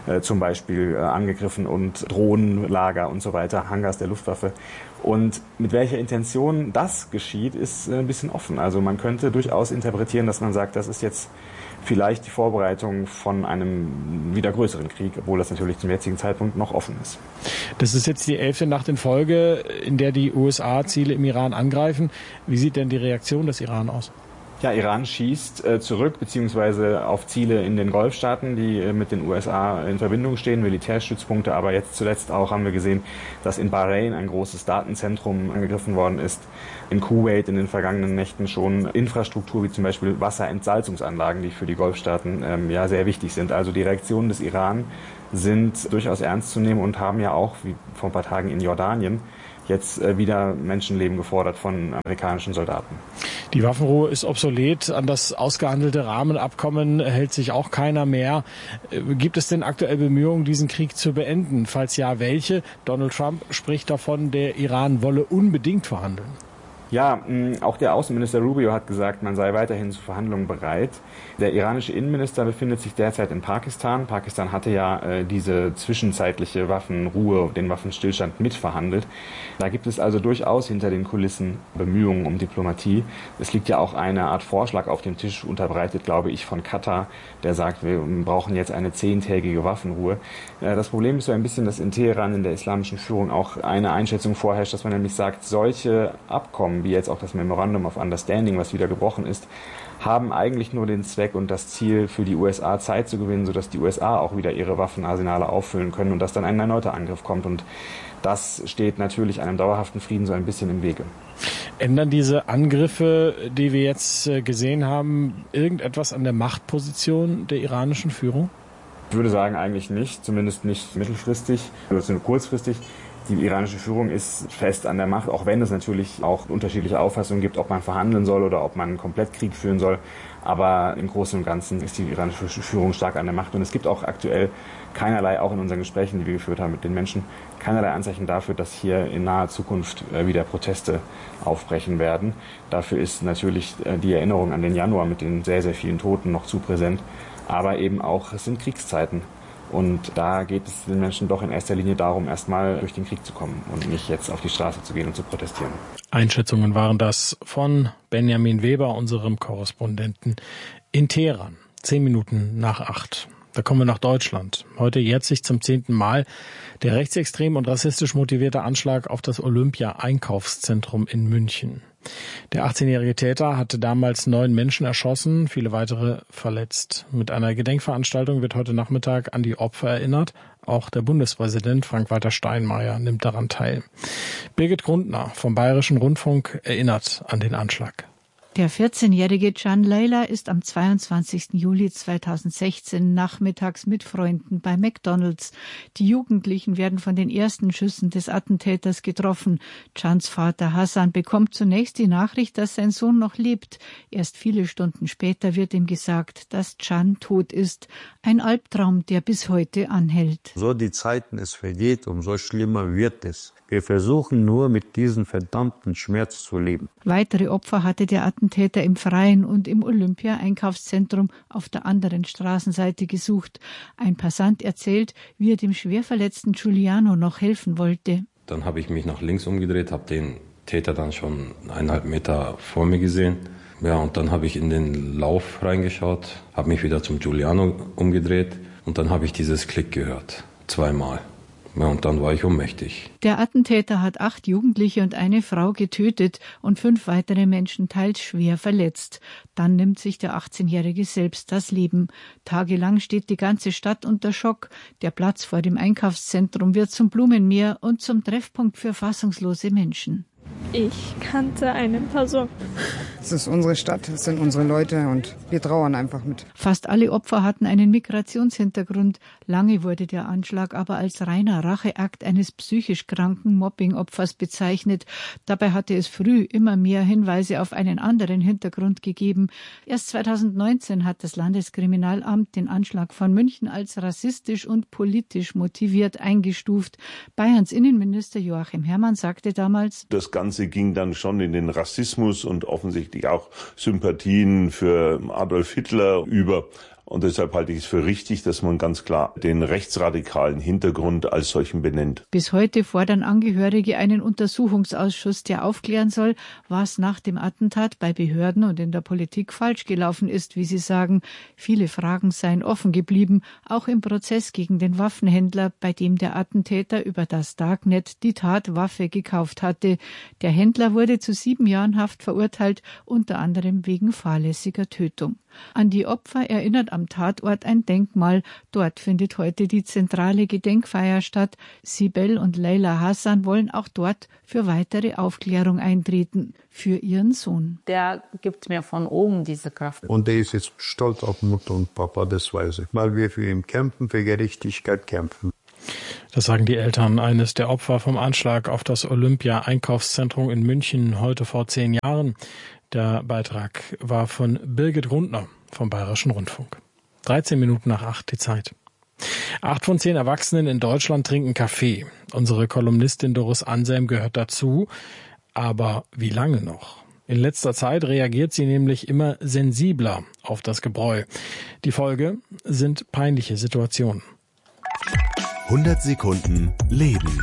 äh, zum Beispiel äh, angegriffen und Drohnenlager und so weiter, Hangars der Luftwaffe. Und mit welcher Intention das geschieht, ist äh, ein bisschen offen. Also man könnte durchaus interpretieren, dass man sagt, das ist jetzt vielleicht die Vorbereitung von einem wieder größeren Krieg, obwohl das natürlich zum jetzigen Zeitpunkt noch offen ist. Das ist jetzt die elfte Nacht in Folge, in der die U S A Ziele im Iran angreifen. Wie sieht denn die Reaktion des Iran aus? Ja, Iran schießt äh, zurück, beziehungsweise auf Ziele in den Golfstaaten, die äh, mit den U S A in Verbindung stehen, Militärstützpunkte. Aber jetzt zuletzt auch haben wir gesehen, dass in Bahrain ein großes Datenzentrum angegriffen worden ist. In Kuwait in den vergangenen Nächten schon Infrastruktur, wie zum Beispiel Wasserentsalzungsanlagen, die für die Golfstaaten ähm, ja sehr wichtig sind. Also die Reaktionen des Iran sind durchaus ernst zu nehmen und haben ja auch, wie vor ein paar Tagen in Jordanien, jetzt äh, wieder Menschenleben gefordert von amerikanischen Soldaten. Die Waffenruhe ist obsolet. An das ausgehandelte Rahmenabkommen hält sich auch keiner mehr. Gibt es denn aktuell Bemühungen, diesen Krieg zu beenden? Falls ja, welche? Donald Trump spricht davon, der Iran wolle unbedingt verhandeln. Ja, auch der Außenminister Rubio hat gesagt, man sei weiterhin zu Verhandlungen bereit. Der iranische Innenminister befindet sich derzeit in Pakistan. Pakistan hatte ja äh, diese zwischenzeitliche Waffenruhe, den Waffenstillstand mitverhandelt. Da gibt es also durchaus hinter den Kulissen Bemühungen um Diplomatie. Es liegt ja auch eine Art Vorschlag auf dem Tisch, unterbreitet, glaube ich, von Katar, der sagt, wir brauchen jetzt eine zehntägige Waffenruhe. Äh, das Problem ist so ein bisschen, dass in Teheran in der islamischen Führung auch eine Einschätzung vorherrscht, dass man nämlich sagt, solche Abkommen, wie jetzt auch das Memorandum of Understanding, was wieder gebrochen ist, haben eigentlich nur den Zweck und das Ziel, für die U S A Zeit zu gewinnen, sodass die U S A auch wieder ihre Waffenarsenale auffüllen können und dass dann ein erneuter Angriff kommt. Und das steht natürlich einem dauerhaften Frieden so ein bisschen im Wege. Ändern diese Angriffe, die wir jetzt gesehen haben, irgendetwas an der Machtposition der iranischen Führung? Ich würde sagen, eigentlich nicht, zumindest nicht mittelfristig, also nur kurzfristig. Die iranische Führung ist fest an der Macht, auch wenn es natürlich auch unterschiedliche Auffassungen gibt, ob man verhandeln soll oder ob man komplett Krieg führen soll. Aber im Großen und Ganzen ist die iranische Führung stark an der Macht. Und es gibt auch aktuell keinerlei, auch in unseren Gesprächen, die wir geführt haben mit den Menschen, keinerlei Anzeichen dafür, dass hier in naher Zukunft wieder Proteste aufbrechen werden. Dafür ist natürlich die Erinnerung an den Januar mit den sehr, sehr vielen Toten noch zu präsent. Aber eben auch, es sind Kriegszeiten. Und da geht es den Menschen doch in erster Linie darum, erstmal durch den Krieg zu kommen und nicht jetzt auf die Straße zu gehen und zu protestieren. Einschätzungen waren das von Benjamin Weber, unserem Korrespondenten in Teheran. Zehn Minuten nach acht. Da kommen wir nach Deutschland. Heute jährt sich zum zehnten Mal der rechtsextrem und rassistisch motivierte Anschlag auf das Olympia-Einkaufszentrum in München. Der achtzehnjährige Täter hatte damals neun Menschen erschossen, viele weitere verletzt. Mit einer Gedenkveranstaltung wird heute Nachmittag an die Opfer erinnert. Auch der Bundespräsident Frank-Walter Steinmeier nimmt daran teil. Birgit Grundner vom Bayerischen Rundfunk erinnert an den Anschlag. Der vierzehnjährige Can Leyla ist am zweiundzwanzigsten Juli zweitausendsechzehn nachmittags mit Freunden bei McDonald's. Die Jugendlichen werden von den ersten Schüssen des Attentäters getroffen. Cans Vater Hassan bekommt zunächst die Nachricht, dass sein Sohn noch lebt. Erst viele Stunden später wird ihm gesagt, dass Can tot ist. Ein Albtraum, der bis heute anhält. So die Zeiten es vergeht, umso schlimmer wird es. Wir versuchen nur, mit diesem verdammten Schmerz zu leben. Weitere Opfer hatte der Attentäter im Freien und im Olympia-Einkaufszentrum auf der anderen Straßenseite gesucht. Ein Passant erzählt, wie er dem schwerverletzten Giuliano noch helfen wollte. Dann habe ich mich nach links umgedreht, habe den Täter dann schon eineinhalb Meter vor mir gesehen. Ja, und dann habe ich in den Lauf reingeschaut, habe mich wieder zum Giuliano umgedreht und dann habe ich dieses Klick gehört, zweimal. Ja, und dann war ich ohnmächtig. Der Attentäter hat acht Jugendliche und eine Frau getötet und fünf weitere Menschen teils schwer verletzt. Dann nimmt sich der achtzehnjährige selbst das Leben. Tagelang steht die ganze Stadt unter Schock. Der Platz vor dem Einkaufszentrum wird zum Blumenmeer und zum Treffpunkt für fassungslose Menschen. Ich kannte eine Person. Es ist unsere Stadt, es sind unsere Leute und wir trauern einfach mit. Fast alle Opfer hatten einen Migrationshintergrund. Lange wurde der Anschlag aber als reiner Racheakt eines psychisch kranken Mobbing-Opfers bezeichnet. Dabei hatte es früh immer mehr Hinweise auf einen anderen Hintergrund gegeben. Erst zweitausendneunzehn hat das Landeskriminalamt den Anschlag von München als rassistisch und politisch motiviert eingestuft. Bayerns Innenminister Joachim Herrmann sagte damals: Das Ganze ging dann schon in den Rassismus und offensichtlich auch Sympathien für Adolf Hitler über. Und deshalb halte ich es für richtig, dass man ganz klar den rechtsradikalen Hintergrund als solchen benennt. Bis heute fordern Angehörige einen Untersuchungsausschuss, der aufklären soll, was nach dem Attentat bei Behörden und in der Politik falsch gelaufen ist, wie sie sagen. Viele Fragen seien offen geblieben, auch im Prozess gegen den Waffenhändler, bei dem der Attentäter über das Darknet die Tatwaffe gekauft hatte. Der Händler wurde zu sieben Jahren Haft verurteilt, unter anderem wegen fahrlässiger Tötung. An die Opfer erinnert am Tatort ein Denkmal. Dort findet heute die zentrale Gedenkfeier statt. Sibel und Leila Hassan wollen auch dort für weitere Aufklärung eintreten. Für ihren Sohn. Der gibt mir von oben diese Kraft. Und der ist jetzt stolz auf Mutter und Papa, das weiß ich. Weil wir für ihn kämpfen, für Gerechtigkeit kämpfen. Das sagen die Eltern eines der Opfer vom Anschlag auf das Olympia-Einkaufszentrum in München heute vor zehn Jahren. Der Beitrag war von Birgit Rundner vom Bayerischen Rundfunk. dreizehn Minuten nach acht die Zeit. Acht von zehn Erwachsenen in Deutschland trinken Kaffee. Unsere Kolumnistin Doris Anselm gehört dazu. Aber wie lange noch? In letzter Zeit reagiert sie nämlich immer sensibler auf das Gebräu. Die Folge sind peinliche Situationen. hundert Sekunden Leben.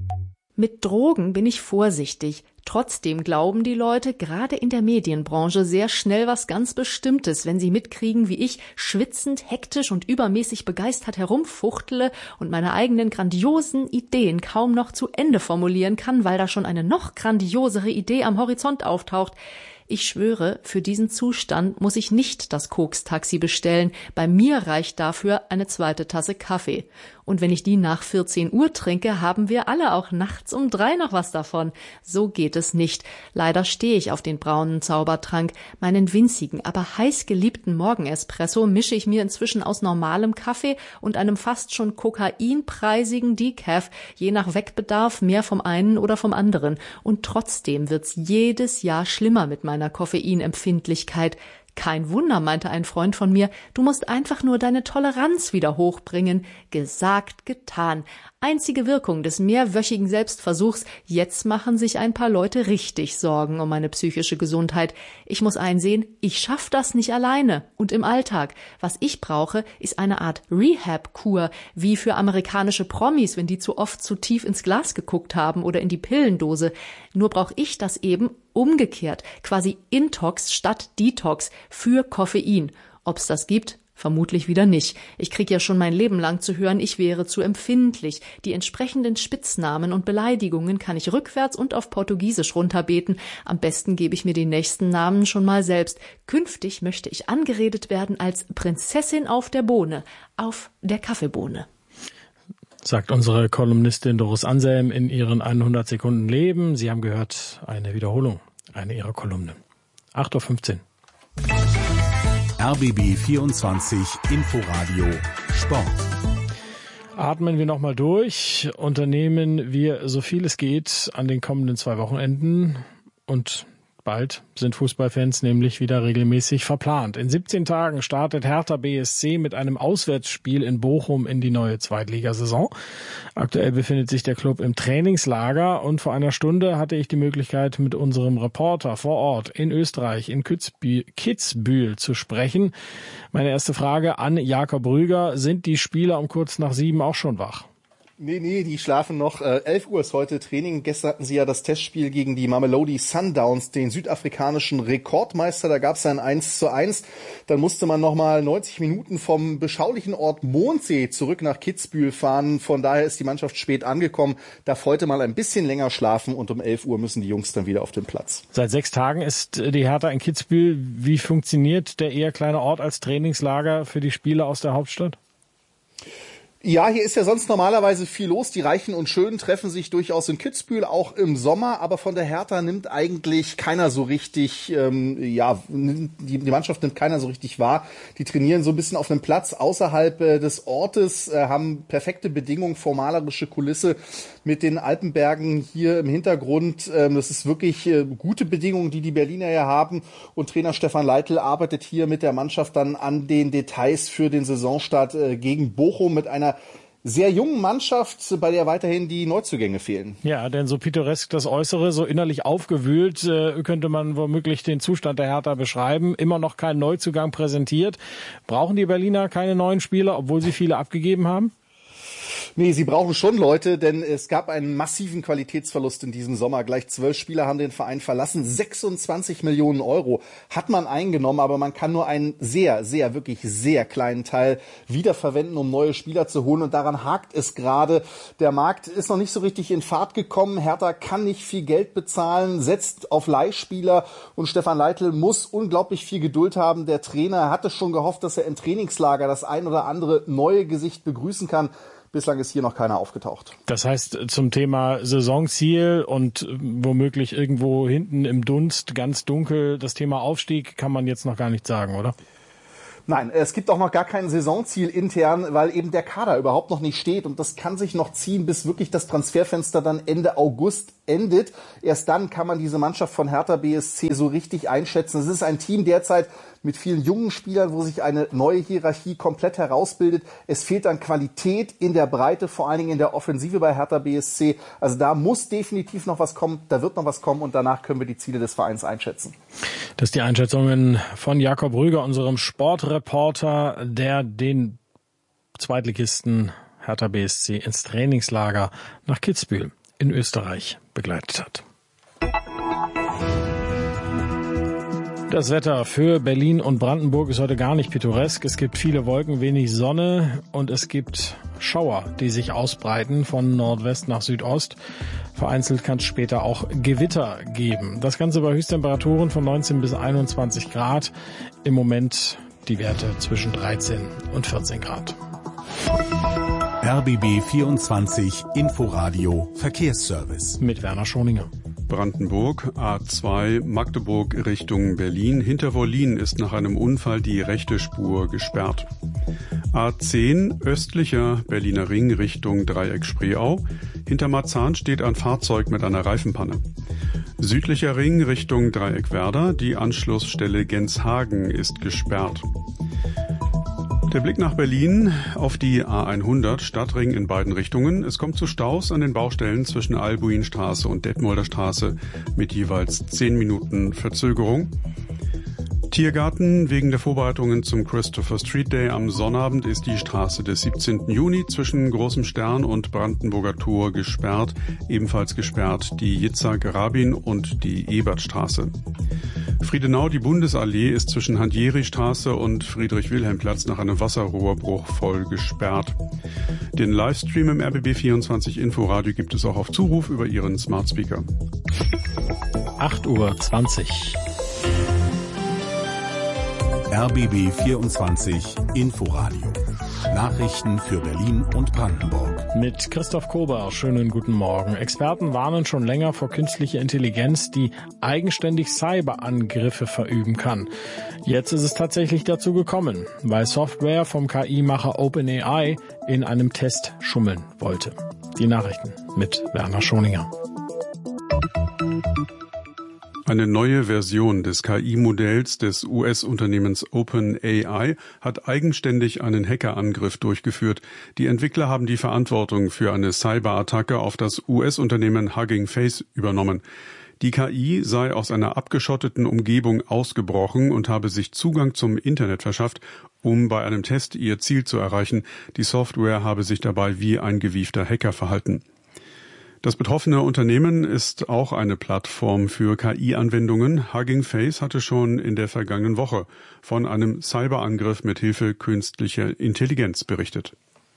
Mit Drogen bin ich vorsichtig. Trotzdem glauben die Leute, gerade in der Medienbranche, sehr schnell was ganz Bestimmtes, wenn sie mitkriegen, wie ich schwitzend, hektisch und übermäßig begeistert herumfuchtele und meine eigenen grandiosen Ideen kaum noch zu Ende formulieren kann, weil da schon eine noch grandiosere Idee am Horizont auftaucht. Ich schwöre, für diesen Zustand muss ich nicht das Koks-Taxi bestellen. Bei mir reicht dafür eine zweite Tasse Kaffee. Und wenn ich die nach vierzehn Uhr trinke, haben wir alle auch nachts um drei noch was davon. So geht es nicht. Leider stehe ich auf den braunen Zaubertrank. Meinen winzigen, aber heiß geliebten Morgenespresso mische ich mir inzwischen aus normalem Kaffee und einem fast schon kokainpreisigen Decaf, je nach Wegbedarf mehr vom einen oder vom anderen. Und trotzdem wird's jedes Jahr schlimmer mit meiner Koffeinempfindlichkeit. Kein Wunder, meinte ein Freund von mir, du musst einfach nur deine Toleranz wieder hochbringen. Gesagt, getan. Einzige Wirkung des mehrwöchigen Selbstversuchs, jetzt machen sich ein paar Leute richtig Sorgen um meine psychische Gesundheit. Ich muss einsehen, ich schaff das nicht alleine und im Alltag. Was ich brauche, ist eine Art Rehab-Kur, wie für amerikanische Promis, wenn die zu oft zu tief ins Glas geguckt haben oder in die Pillendose. Nur brauche ich das eben umgekehrt, quasi Intox statt Detox für Koffein. Ob's das gibt? Vermutlich wieder nicht. Ich krieg ja schon mein Leben lang zu hören, ich wäre zu empfindlich. Die entsprechenden Spitznamen und Beleidigungen kann ich rückwärts und auf Portugiesisch runterbeten. Am besten gebe ich mir die nächsten Namen schon mal selbst. Künftig möchte ich angeredet werden als Prinzessin auf der Bohne, auf der Kaffeebohne. Sagt unsere Kolumnistin Doris Anselm in ihren hundert Sekunden Leben. Sie haben gehört, eine Wiederholung, eine ihrer Kolumnen. acht Uhr fünfzehn. R B B vierundzwanzig Inforadio Sport. Atmen wir nochmal durch, unternehmen wir so viel es geht an den kommenden zwei Wochenenden und bald sind Fußballfans nämlich wieder regelmäßig verplant. In siebzehn Tagen startet Hertha B S C mit einem Auswärtsspiel in Bochum in die neue Zweitligasaison. Aktuell befindet sich der Club im Trainingslager und vor einer Stunde hatte ich die Möglichkeit, mit unserem Reporter vor Ort in Österreich, in Kitzbühel zu sprechen. Meine erste Frage an Jakob Rüger: Sind die Spieler um kurz nach sieben auch schon wach? Nee, nee, die schlafen noch. Äh, elf Uhr ist heute Training. Gestern hatten sie ja das Testspiel gegen die Mamelodi Sundowns, den südafrikanischen Rekordmeister. Da gab es ein eins zu eins. Dann musste man nochmal neunzig Minuten vom beschaulichen Ort Mondsee zurück nach Kitzbühel fahren. Von daher ist die Mannschaft spät angekommen, darf heute mal ein bisschen länger schlafen und um elf Uhr müssen die Jungs dann wieder auf den Platz. Seit sechs Tagen ist die Hertha in Kitzbühel. Wie funktioniert der eher kleine Ort als Trainingslager für die Spieler aus der Hauptstadt? Ja, hier ist ja sonst normalerweise viel los. Die Reichen und Schönen treffen sich durchaus in Kitzbühel, auch im Sommer. Aber von der Hertha nimmt eigentlich keiner so richtig, ähm, ja, die, die Mannschaft nimmt keiner so richtig wahr. Die trainieren so ein bisschen auf einem Platz außerhalb äh, des Ortes, äh, haben perfekte Bedingungen, formalerische Kulisse mit den Alpenbergen hier im Hintergrund. Ähm, das ist wirklich äh, gute Bedingungen, die die Berliner ja haben. Und Trainer Stefan Leitl arbeitet hier mit der Mannschaft dann an den Details für den Saisonstart äh, gegen Bochum mit einer sehr jungen Mannschaft, bei der weiterhin die Neuzugänge fehlen. Ja, denn so pittoresk das Äußere, so innerlich aufgewühlt, äh, könnte man womöglich den Zustand der Hertha beschreiben. Immer noch kein Neuzugang präsentiert. Brauchen die Berliner keine neuen Spieler, obwohl sie viele abgegeben haben? Nee, sie brauchen schon Leute, denn es gab einen massiven Qualitätsverlust in diesem Sommer. Gleich zwölf Spieler haben den Verein verlassen. sechsundzwanzig Millionen Euro hat man eingenommen, aber man kann nur einen sehr, sehr, wirklich sehr kleinen Teil wiederverwenden, um neue Spieler zu holen. Und daran hakt es gerade. Der Markt ist noch nicht so richtig in Fahrt gekommen. Hertha kann nicht viel Geld bezahlen, setzt auf Leihspieler. Und Stefan Leitl muss unglaublich viel Geduld haben. Der Trainer hatte schon gehofft, dass er im Trainingslager das ein oder andere neue Gesicht begrüßen kann. Bislang ist hier noch keiner aufgetaucht. Das heißt, zum Thema Saisonziel und womöglich irgendwo hinten im Dunst, ganz dunkel, das Thema Aufstieg kann man jetzt noch gar nicht sagen, oder? Nein, es gibt auch noch gar kein Saisonziel intern, weil eben der Kader überhaupt noch nicht steht. Und das kann sich noch ziehen, bis wirklich das Transferfenster dann Ende August endet. Erst dann kann man diese Mannschaft von Hertha B S C so richtig einschätzen. Es ist ein Team derzeit mit vielen jungen Spielern, wo sich eine neue Hierarchie komplett herausbildet. Es fehlt an Qualität in der Breite, vor allen Dingen in der Offensive bei Hertha B S C. Also da muss definitiv noch was kommen, da wird noch was kommen und danach können wir die Ziele des Vereins einschätzen. Das sind die Einschätzungen von Jakob Rüger, unserem Sportreporter, der den Zweitligisten Hertha B S C ins Trainingslager nach Kitzbühel in Österreich begleitet hat. Das Wetter für Berlin und Brandenburg ist heute gar nicht pittoresk. Es gibt viele Wolken, wenig Sonne und es gibt Schauer, die sich ausbreiten von Nordwest nach Südost. Vereinzelt kann es später auch Gewitter geben. Das Ganze bei Höchsttemperaturen von neunzehn bis einundzwanzig Grad. Im Moment die Werte zwischen dreizehn und vierzehn Grad. R B B vierundzwanzig Inforadio Verkehrsservice mit Werner Schoninger. Brandenburg, A zwei, Magdeburg Richtung Berlin. Hinter Wollin ist nach einem Unfall die rechte Spur gesperrt. A zehn, östlicher Berliner Ring Richtung Dreieck Spreeau. Hinter Marzahn steht ein Fahrzeug mit einer Reifenpanne. Südlicher Ring Richtung Dreieck Werder. Die Anschlussstelle Genshagen ist gesperrt. Der Blick nach Berlin auf die A hundert, Stadtring in beiden Richtungen. Es kommt zu Staus an den Baustellen zwischen Albuinstraße und Detmolder Straße mit jeweils zehn Minuten Verzögerung. Tiergarten. Wegen der Vorbereitungen zum Christopher Street Day am Sonnabend ist die Straße des siebzehnten Juni zwischen Großem Stern und Brandenburger Tor gesperrt. Ebenfalls gesperrt die Yitzhak-Rabin und die Ebertstraße. Friedenau, die Bundesallee, ist zwischen Handieri-Straße und Friedrich-Wilhelm-Platz nach einem Wasserrohrbruch voll gesperrt. Den Livestream im R B B vierundzwanzig Inforadio gibt es auch auf Zuruf über Ihren Smart Speaker. acht Uhr zwanzig. R B B vierundzwanzig Inforadio. Nachrichten für Berlin und Brandenburg. Mit Christoph Kober, schönen guten Morgen. Experten warnen schon länger vor künstlicher Intelligenz, die eigenständig Cyberangriffe verüben kann. Jetzt ist es tatsächlich dazu gekommen, weil Software vom K I-Macher OpenAI in einem Test schummeln wollte. Die Nachrichten mit Werner Schoninger. Eine neue Version des K I-Modells des U S-Unternehmens OpenAI hat eigenständig einen Hackerangriff durchgeführt. Die Entwickler haben die Verantwortung für eine Cyberattacke auf das U S-Unternehmen Hugging Face übernommen. Die K I sei aus einer abgeschotteten Umgebung ausgebrochen und habe sich Zugang zum Internet verschafft, um bei einem Test ihr Ziel zu erreichen. Die Software habe sich dabei wie ein gewiefter Hacker verhalten. Das betroffene Unternehmen ist auch eine Plattform für K I-Anwendungen. Hugging Face hatte schon in der vergangenen Woche von einem Cyberangriff mit Hilfe künstlicher Intelligenz berichtet.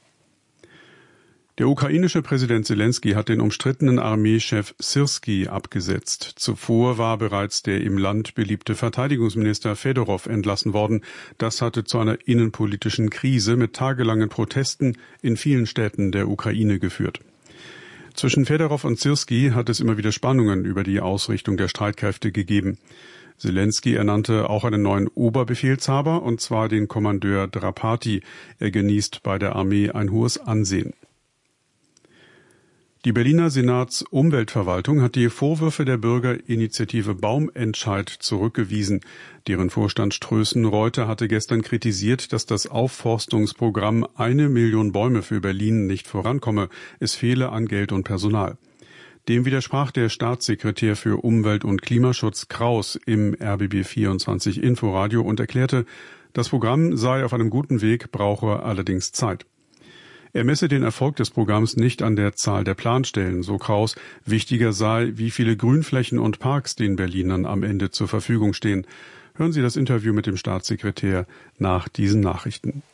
Der ukrainische Präsident Selensky hat den umstrittenen Armeechef Syrski abgesetzt. Zuvor war bereits der im Land beliebte Verteidigungsminister Fedorov entlassen worden. Das hatte zu einer innenpolitischen Krise mit tagelangen Protesten in vielen Städten der Ukraine geführt. Zwischen Fedorov und Syrski hat es immer wieder Spannungen über die Ausrichtung der Streitkräfte gegeben. Selensky ernannte auch einen neuen Oberbefehlshaber, und zwar den Kommandeur Drapati. Er genießt bei der Armee ein hohes Ansehen. Die Berliner Senatsumweltverwaltung hat die Vorwürfe der Bürgerinitiative Baumentscheid zurückgewiesen. Deren Vorstand Strößen-Reuter hatte gestern kritisiert, dass das Aufforstungsprogramm Eine Million Bäume für Berlin nicht vorankomme. Es fehle an Geld und Personal. Dem widersprach der Staatssekretär für Umwelt und Klimaschutz Kraus im R B B vierundzwanzig Inforadio und erklärte, das Programm sei auf einem guten Weg, brauche allerdings Zeit. Er messe den Erfolg des Programms nicht an der Zahl der Planstellen, so Kraus. Wichtiger sei, wie viele Grünflächen und Parks den Berlinern am Ende zur Verfügung stehen. Hören Sie das Interview mit dem Staatssekretär nach diesen Nachrichten.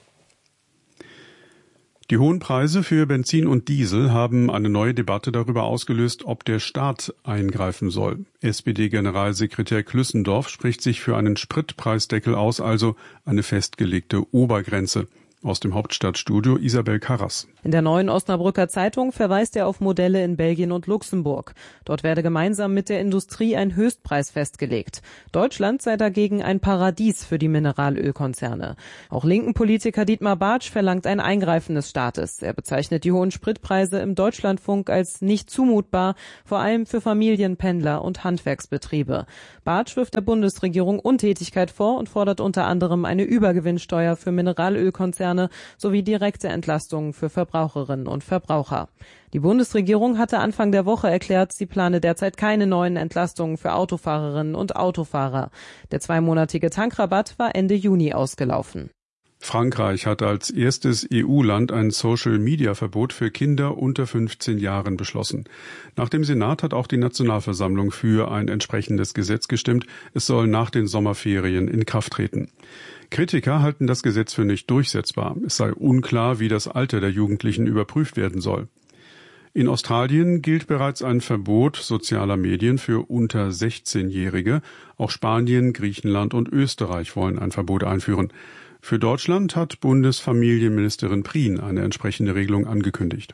Die hohen Preise für Benzin und Diesel haben eine neue Debatte darüber ausgelöst, ob der Staat eingreifen soll. S P D-Generalsekretär Klüssendorf spricht sich für einen Spritpreisdeckel aus, also eine festgelegte Obergrenze. Aus dem Hauptstadtstudio Isabel Karras. In der Neuen Osnabrücker Zeitung verweist er auf Modelle in Belgien und Luxemburg. Dort werde gemeinsam mit der Industrie ein Höchstpreis festgelegt. Deutschland sei dagegen ein Paradies für die Mineralölkonzerne. Auch linken Politiker Dietmar Bartsch verlangt ein Eingreifen des Staates. Er bezeichnet die hohen Spritpreise im Deutschlandfunk als nicht zumutbar, vor allem für Familien, Pendler und Handwerksbetriebe. Bartsch wirft der Bundesregierung Untätigkeit vor und fordert unter anderem eine Übergewinnsteuer für Mineralölkonzerne sowie direkte Entlastungen für Verbraucherinnen und Verbraucher. Die Bundesregierung hatte Anfang der Woche erklärt, sie plane derzeit keine neuen Entlastungen für Autofahrerinnen und Autofahrer. Der zweimonatige Tankrabatt war Ende Juni ausgelaufen. Frankreich hat als erstes E U-Land ein Social-Media-Verbot für Kinder unter fünfzehn Jahren beschlossen. Nach dem Senat hat auch die Nationalversammlung für ein entsprechendes Gesetz gestimmt. Es soll nach den Sommerferien in Kraft treten. Kritiker halten das Gesetz für nicht durchsetzbar. Es sei unklar, wie das Alter der Jugendlichen überprüft werden soll. In Australien gilt bereits ein Verbot sozialer Medien für unter sechzehnjährige. Auch Spanien, Griechenland und Österreich wollen ein Verbot einführen. Für Deutschland hat Bundesfamilienministerin Prien eine entsprechende Regelung angekündigt.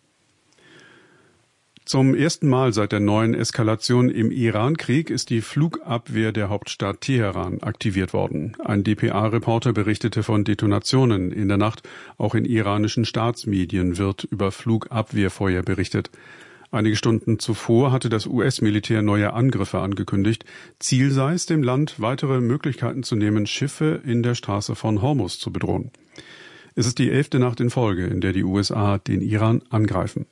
Zum ersten Mal seit der neuen Eskalation im Iran-Krieg ist die Flugabwehr der Hauptstadt Teheran aktiviert worden. Ein D P A-Reporter berichtete von Detonationen in der Nacht. Auch in iranischen Staatsmedien wird über Flugabwehrfeuer berichtet. Einige Stunden zuvor hatte das U S-Militär neue Angriffe angekündigt. Ziel sei es, dem Land weitere Möglichkeiten zu nehmen, Schiffe in der Straße von Hormuz zu bedrohen. Es ist die elfte Nacht in Folge, in der die U S A den Iran angreifen.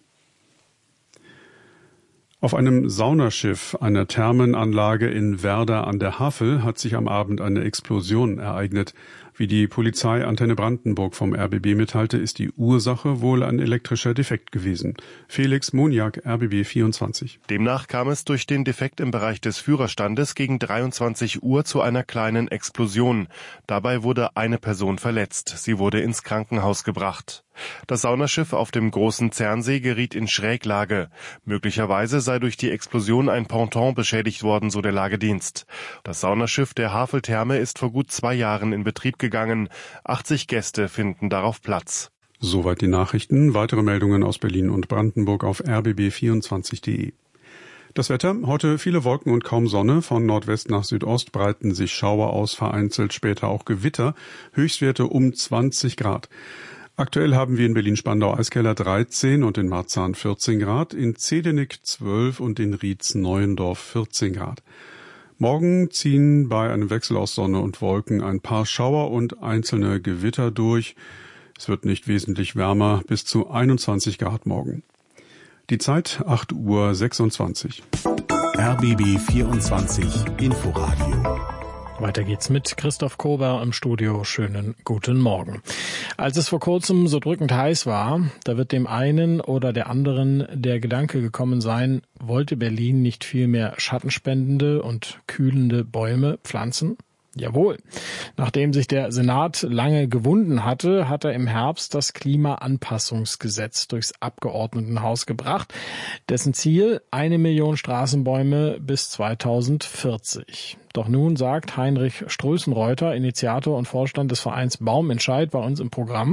Auf einem Saunaschiff einer Thermenanlage in Werder an der Havel hat sich am Abend eine Explosion ereignet. Wie die Polizei Antenne Brandenburg vom R B B mitteilte, ist die Ursache wohl ein elektrischer Defekt gewesen. Felix Moniak, R B B vierundzwanzig. Demnach kam es durch den Defekt im Bereich des Führerstandes gegen dreiundzwanzig Uhr zu einer kleinen Explosion. Dabei wurde eine Person verletzt. Sie wurde ins Krankenhaus gebracht. Das Saunaschiff auf dem Großen Zernsee geriet in Schräglage. Möglicherweise sei durch die Explosion ein Ponton beschädigt worden, so der Lagedienst. Das Saunaschiff der Havel-Therme ist vor gut zwei Jahren in Betrieb gegangen. achtzig Gäste finden darauf Platz. Soweit die Nachrichten. Weitere Meldungen aus Berlin und Brandenburg auf r b b vierundzwanzig punkt de. Das Wetter, heute viele Wolken und kaum Sonne. Von Nordwest nach Südost breiten sich Schauer aus, vereinzelt später auch Gewitter. Höchstwerte um zwanzig Grad. Aktuell haben wir in Berlin-Spandau-Eiskeller dreizehn und in Marzahn vierzehn Grad, in Zedenick zwölf und in Rietz-Neuendorf vierzehn Grad. Morgen ziehen bei einem Wechsel aus Sonne und Wolken ein paar Schauer und einzelne Gewitter durch. Es wird nicht wesentlich wärmer, bis zu einundzwanzig Grad morgen. Die Zeit acht Uhr sechsundzwanzig. R B B vierundzwanzig Inforadio. Weiter geht's mit Christoph Kober im Studio. Schönen guten Morgen. Als es vor kurzem so drückend heiß war, da wird dem einen oder der anderen der Gedanke gekommen sein, wollte Berlin nicht viel mehr schattenspendende und kühlende Bäume pflanzen? Jawohl. Nachdem sich der Senat lange gewunden hatte, hat er im Herbst das Klimaanpassungsgesetz durchs Abgeordnetenhaus gebracht. Dessen Ziel eine Million Straßenbäume bis zweitausendvierzig. Doch nun sagt Heinrich Strößen-Reuter, Initiator und Vorstand des Vereins Baumentscheid, bei uns im Programm: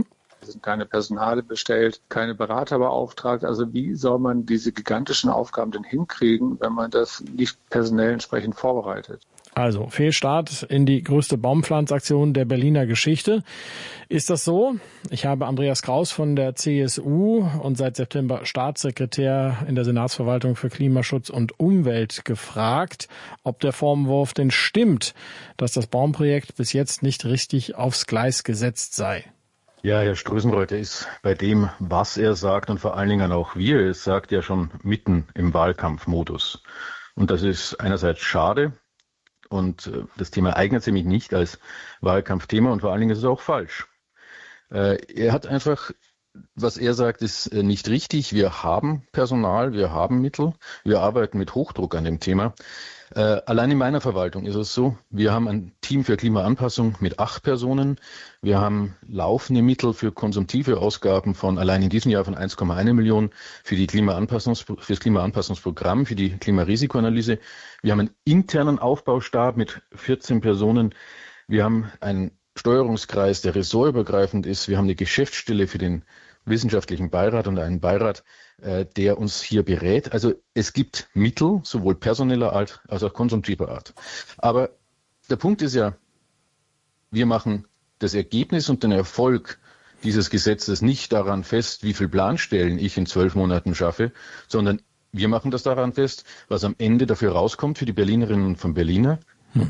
Es sind keine Personale bestellt, keine Berater beauftragt. Also wie soll man diese gigantischen Aufgaben denn hinkriegen, wenn man das nicht personell entsprechend vorbereitet? Also Fehlstart in die größte Baumpflanzaktion der Berliner Geschichte. Ist das so? Ich habe Andreas Kraus von der C S U und seit September Staatssekretär in der Senatsverwaltung für Klimaschutz und Umwelt gefragt, ob der Vorwurf denn stimmt, dass das Baumprojekt bis jetzt nicht richtig aufs Gleis gesetzt sei. Ja, Herr Strösenreuth, er ist bei dem, was er sagt und vor allen Dingen auch wie er es sagt, ja schon mitten im Wahlkampfmodus. Und das ist einerseits schade. Und das Thema eignet sich nämlich nicht als Wahlkampfthema und vor allen Dingen ist es auch falsch. Er hat einfach, was er sagt, ist nicht richtig. Wir haben Personal, wir haben Mittel, wir arbeiten mit Hochdruck an dem Thema. Allein in meiner Verwaltung ist es so, wir haben ein Team für Klimaanpassung mit acht Personen. Wir haben laufende Mittel für konsumtive Ausgaben von allein in diesem Jahr von eins Komma eins Millionen für die Klimaanpassungs, für das Klimaanpassungsprogramm, für die Klimarisikoanalyse. Wir haben einen internen Aufbaustab mit vierzehn Personen. Wir haben einen Steuerungskreis, der ressortübergreifend ist. Wir haben eine Geschäftsstelle für den wissenschaftlichen Beirat und einen Beirat, äh, der uns hier berät. Also es gibt Mittel, sowohl personeller Art als auch konsumtiver Art. Aber der Punkt ist ja, wir machen das Ergebnis und den Erfolg dieses Gesetzes nicht daran fest, wie viel Planstellen ich in zwölf Monaten schaffe, sondern wir machen das daran fest, was am Ende dafür rauskommt für die Berlinerinnen und von Berliner,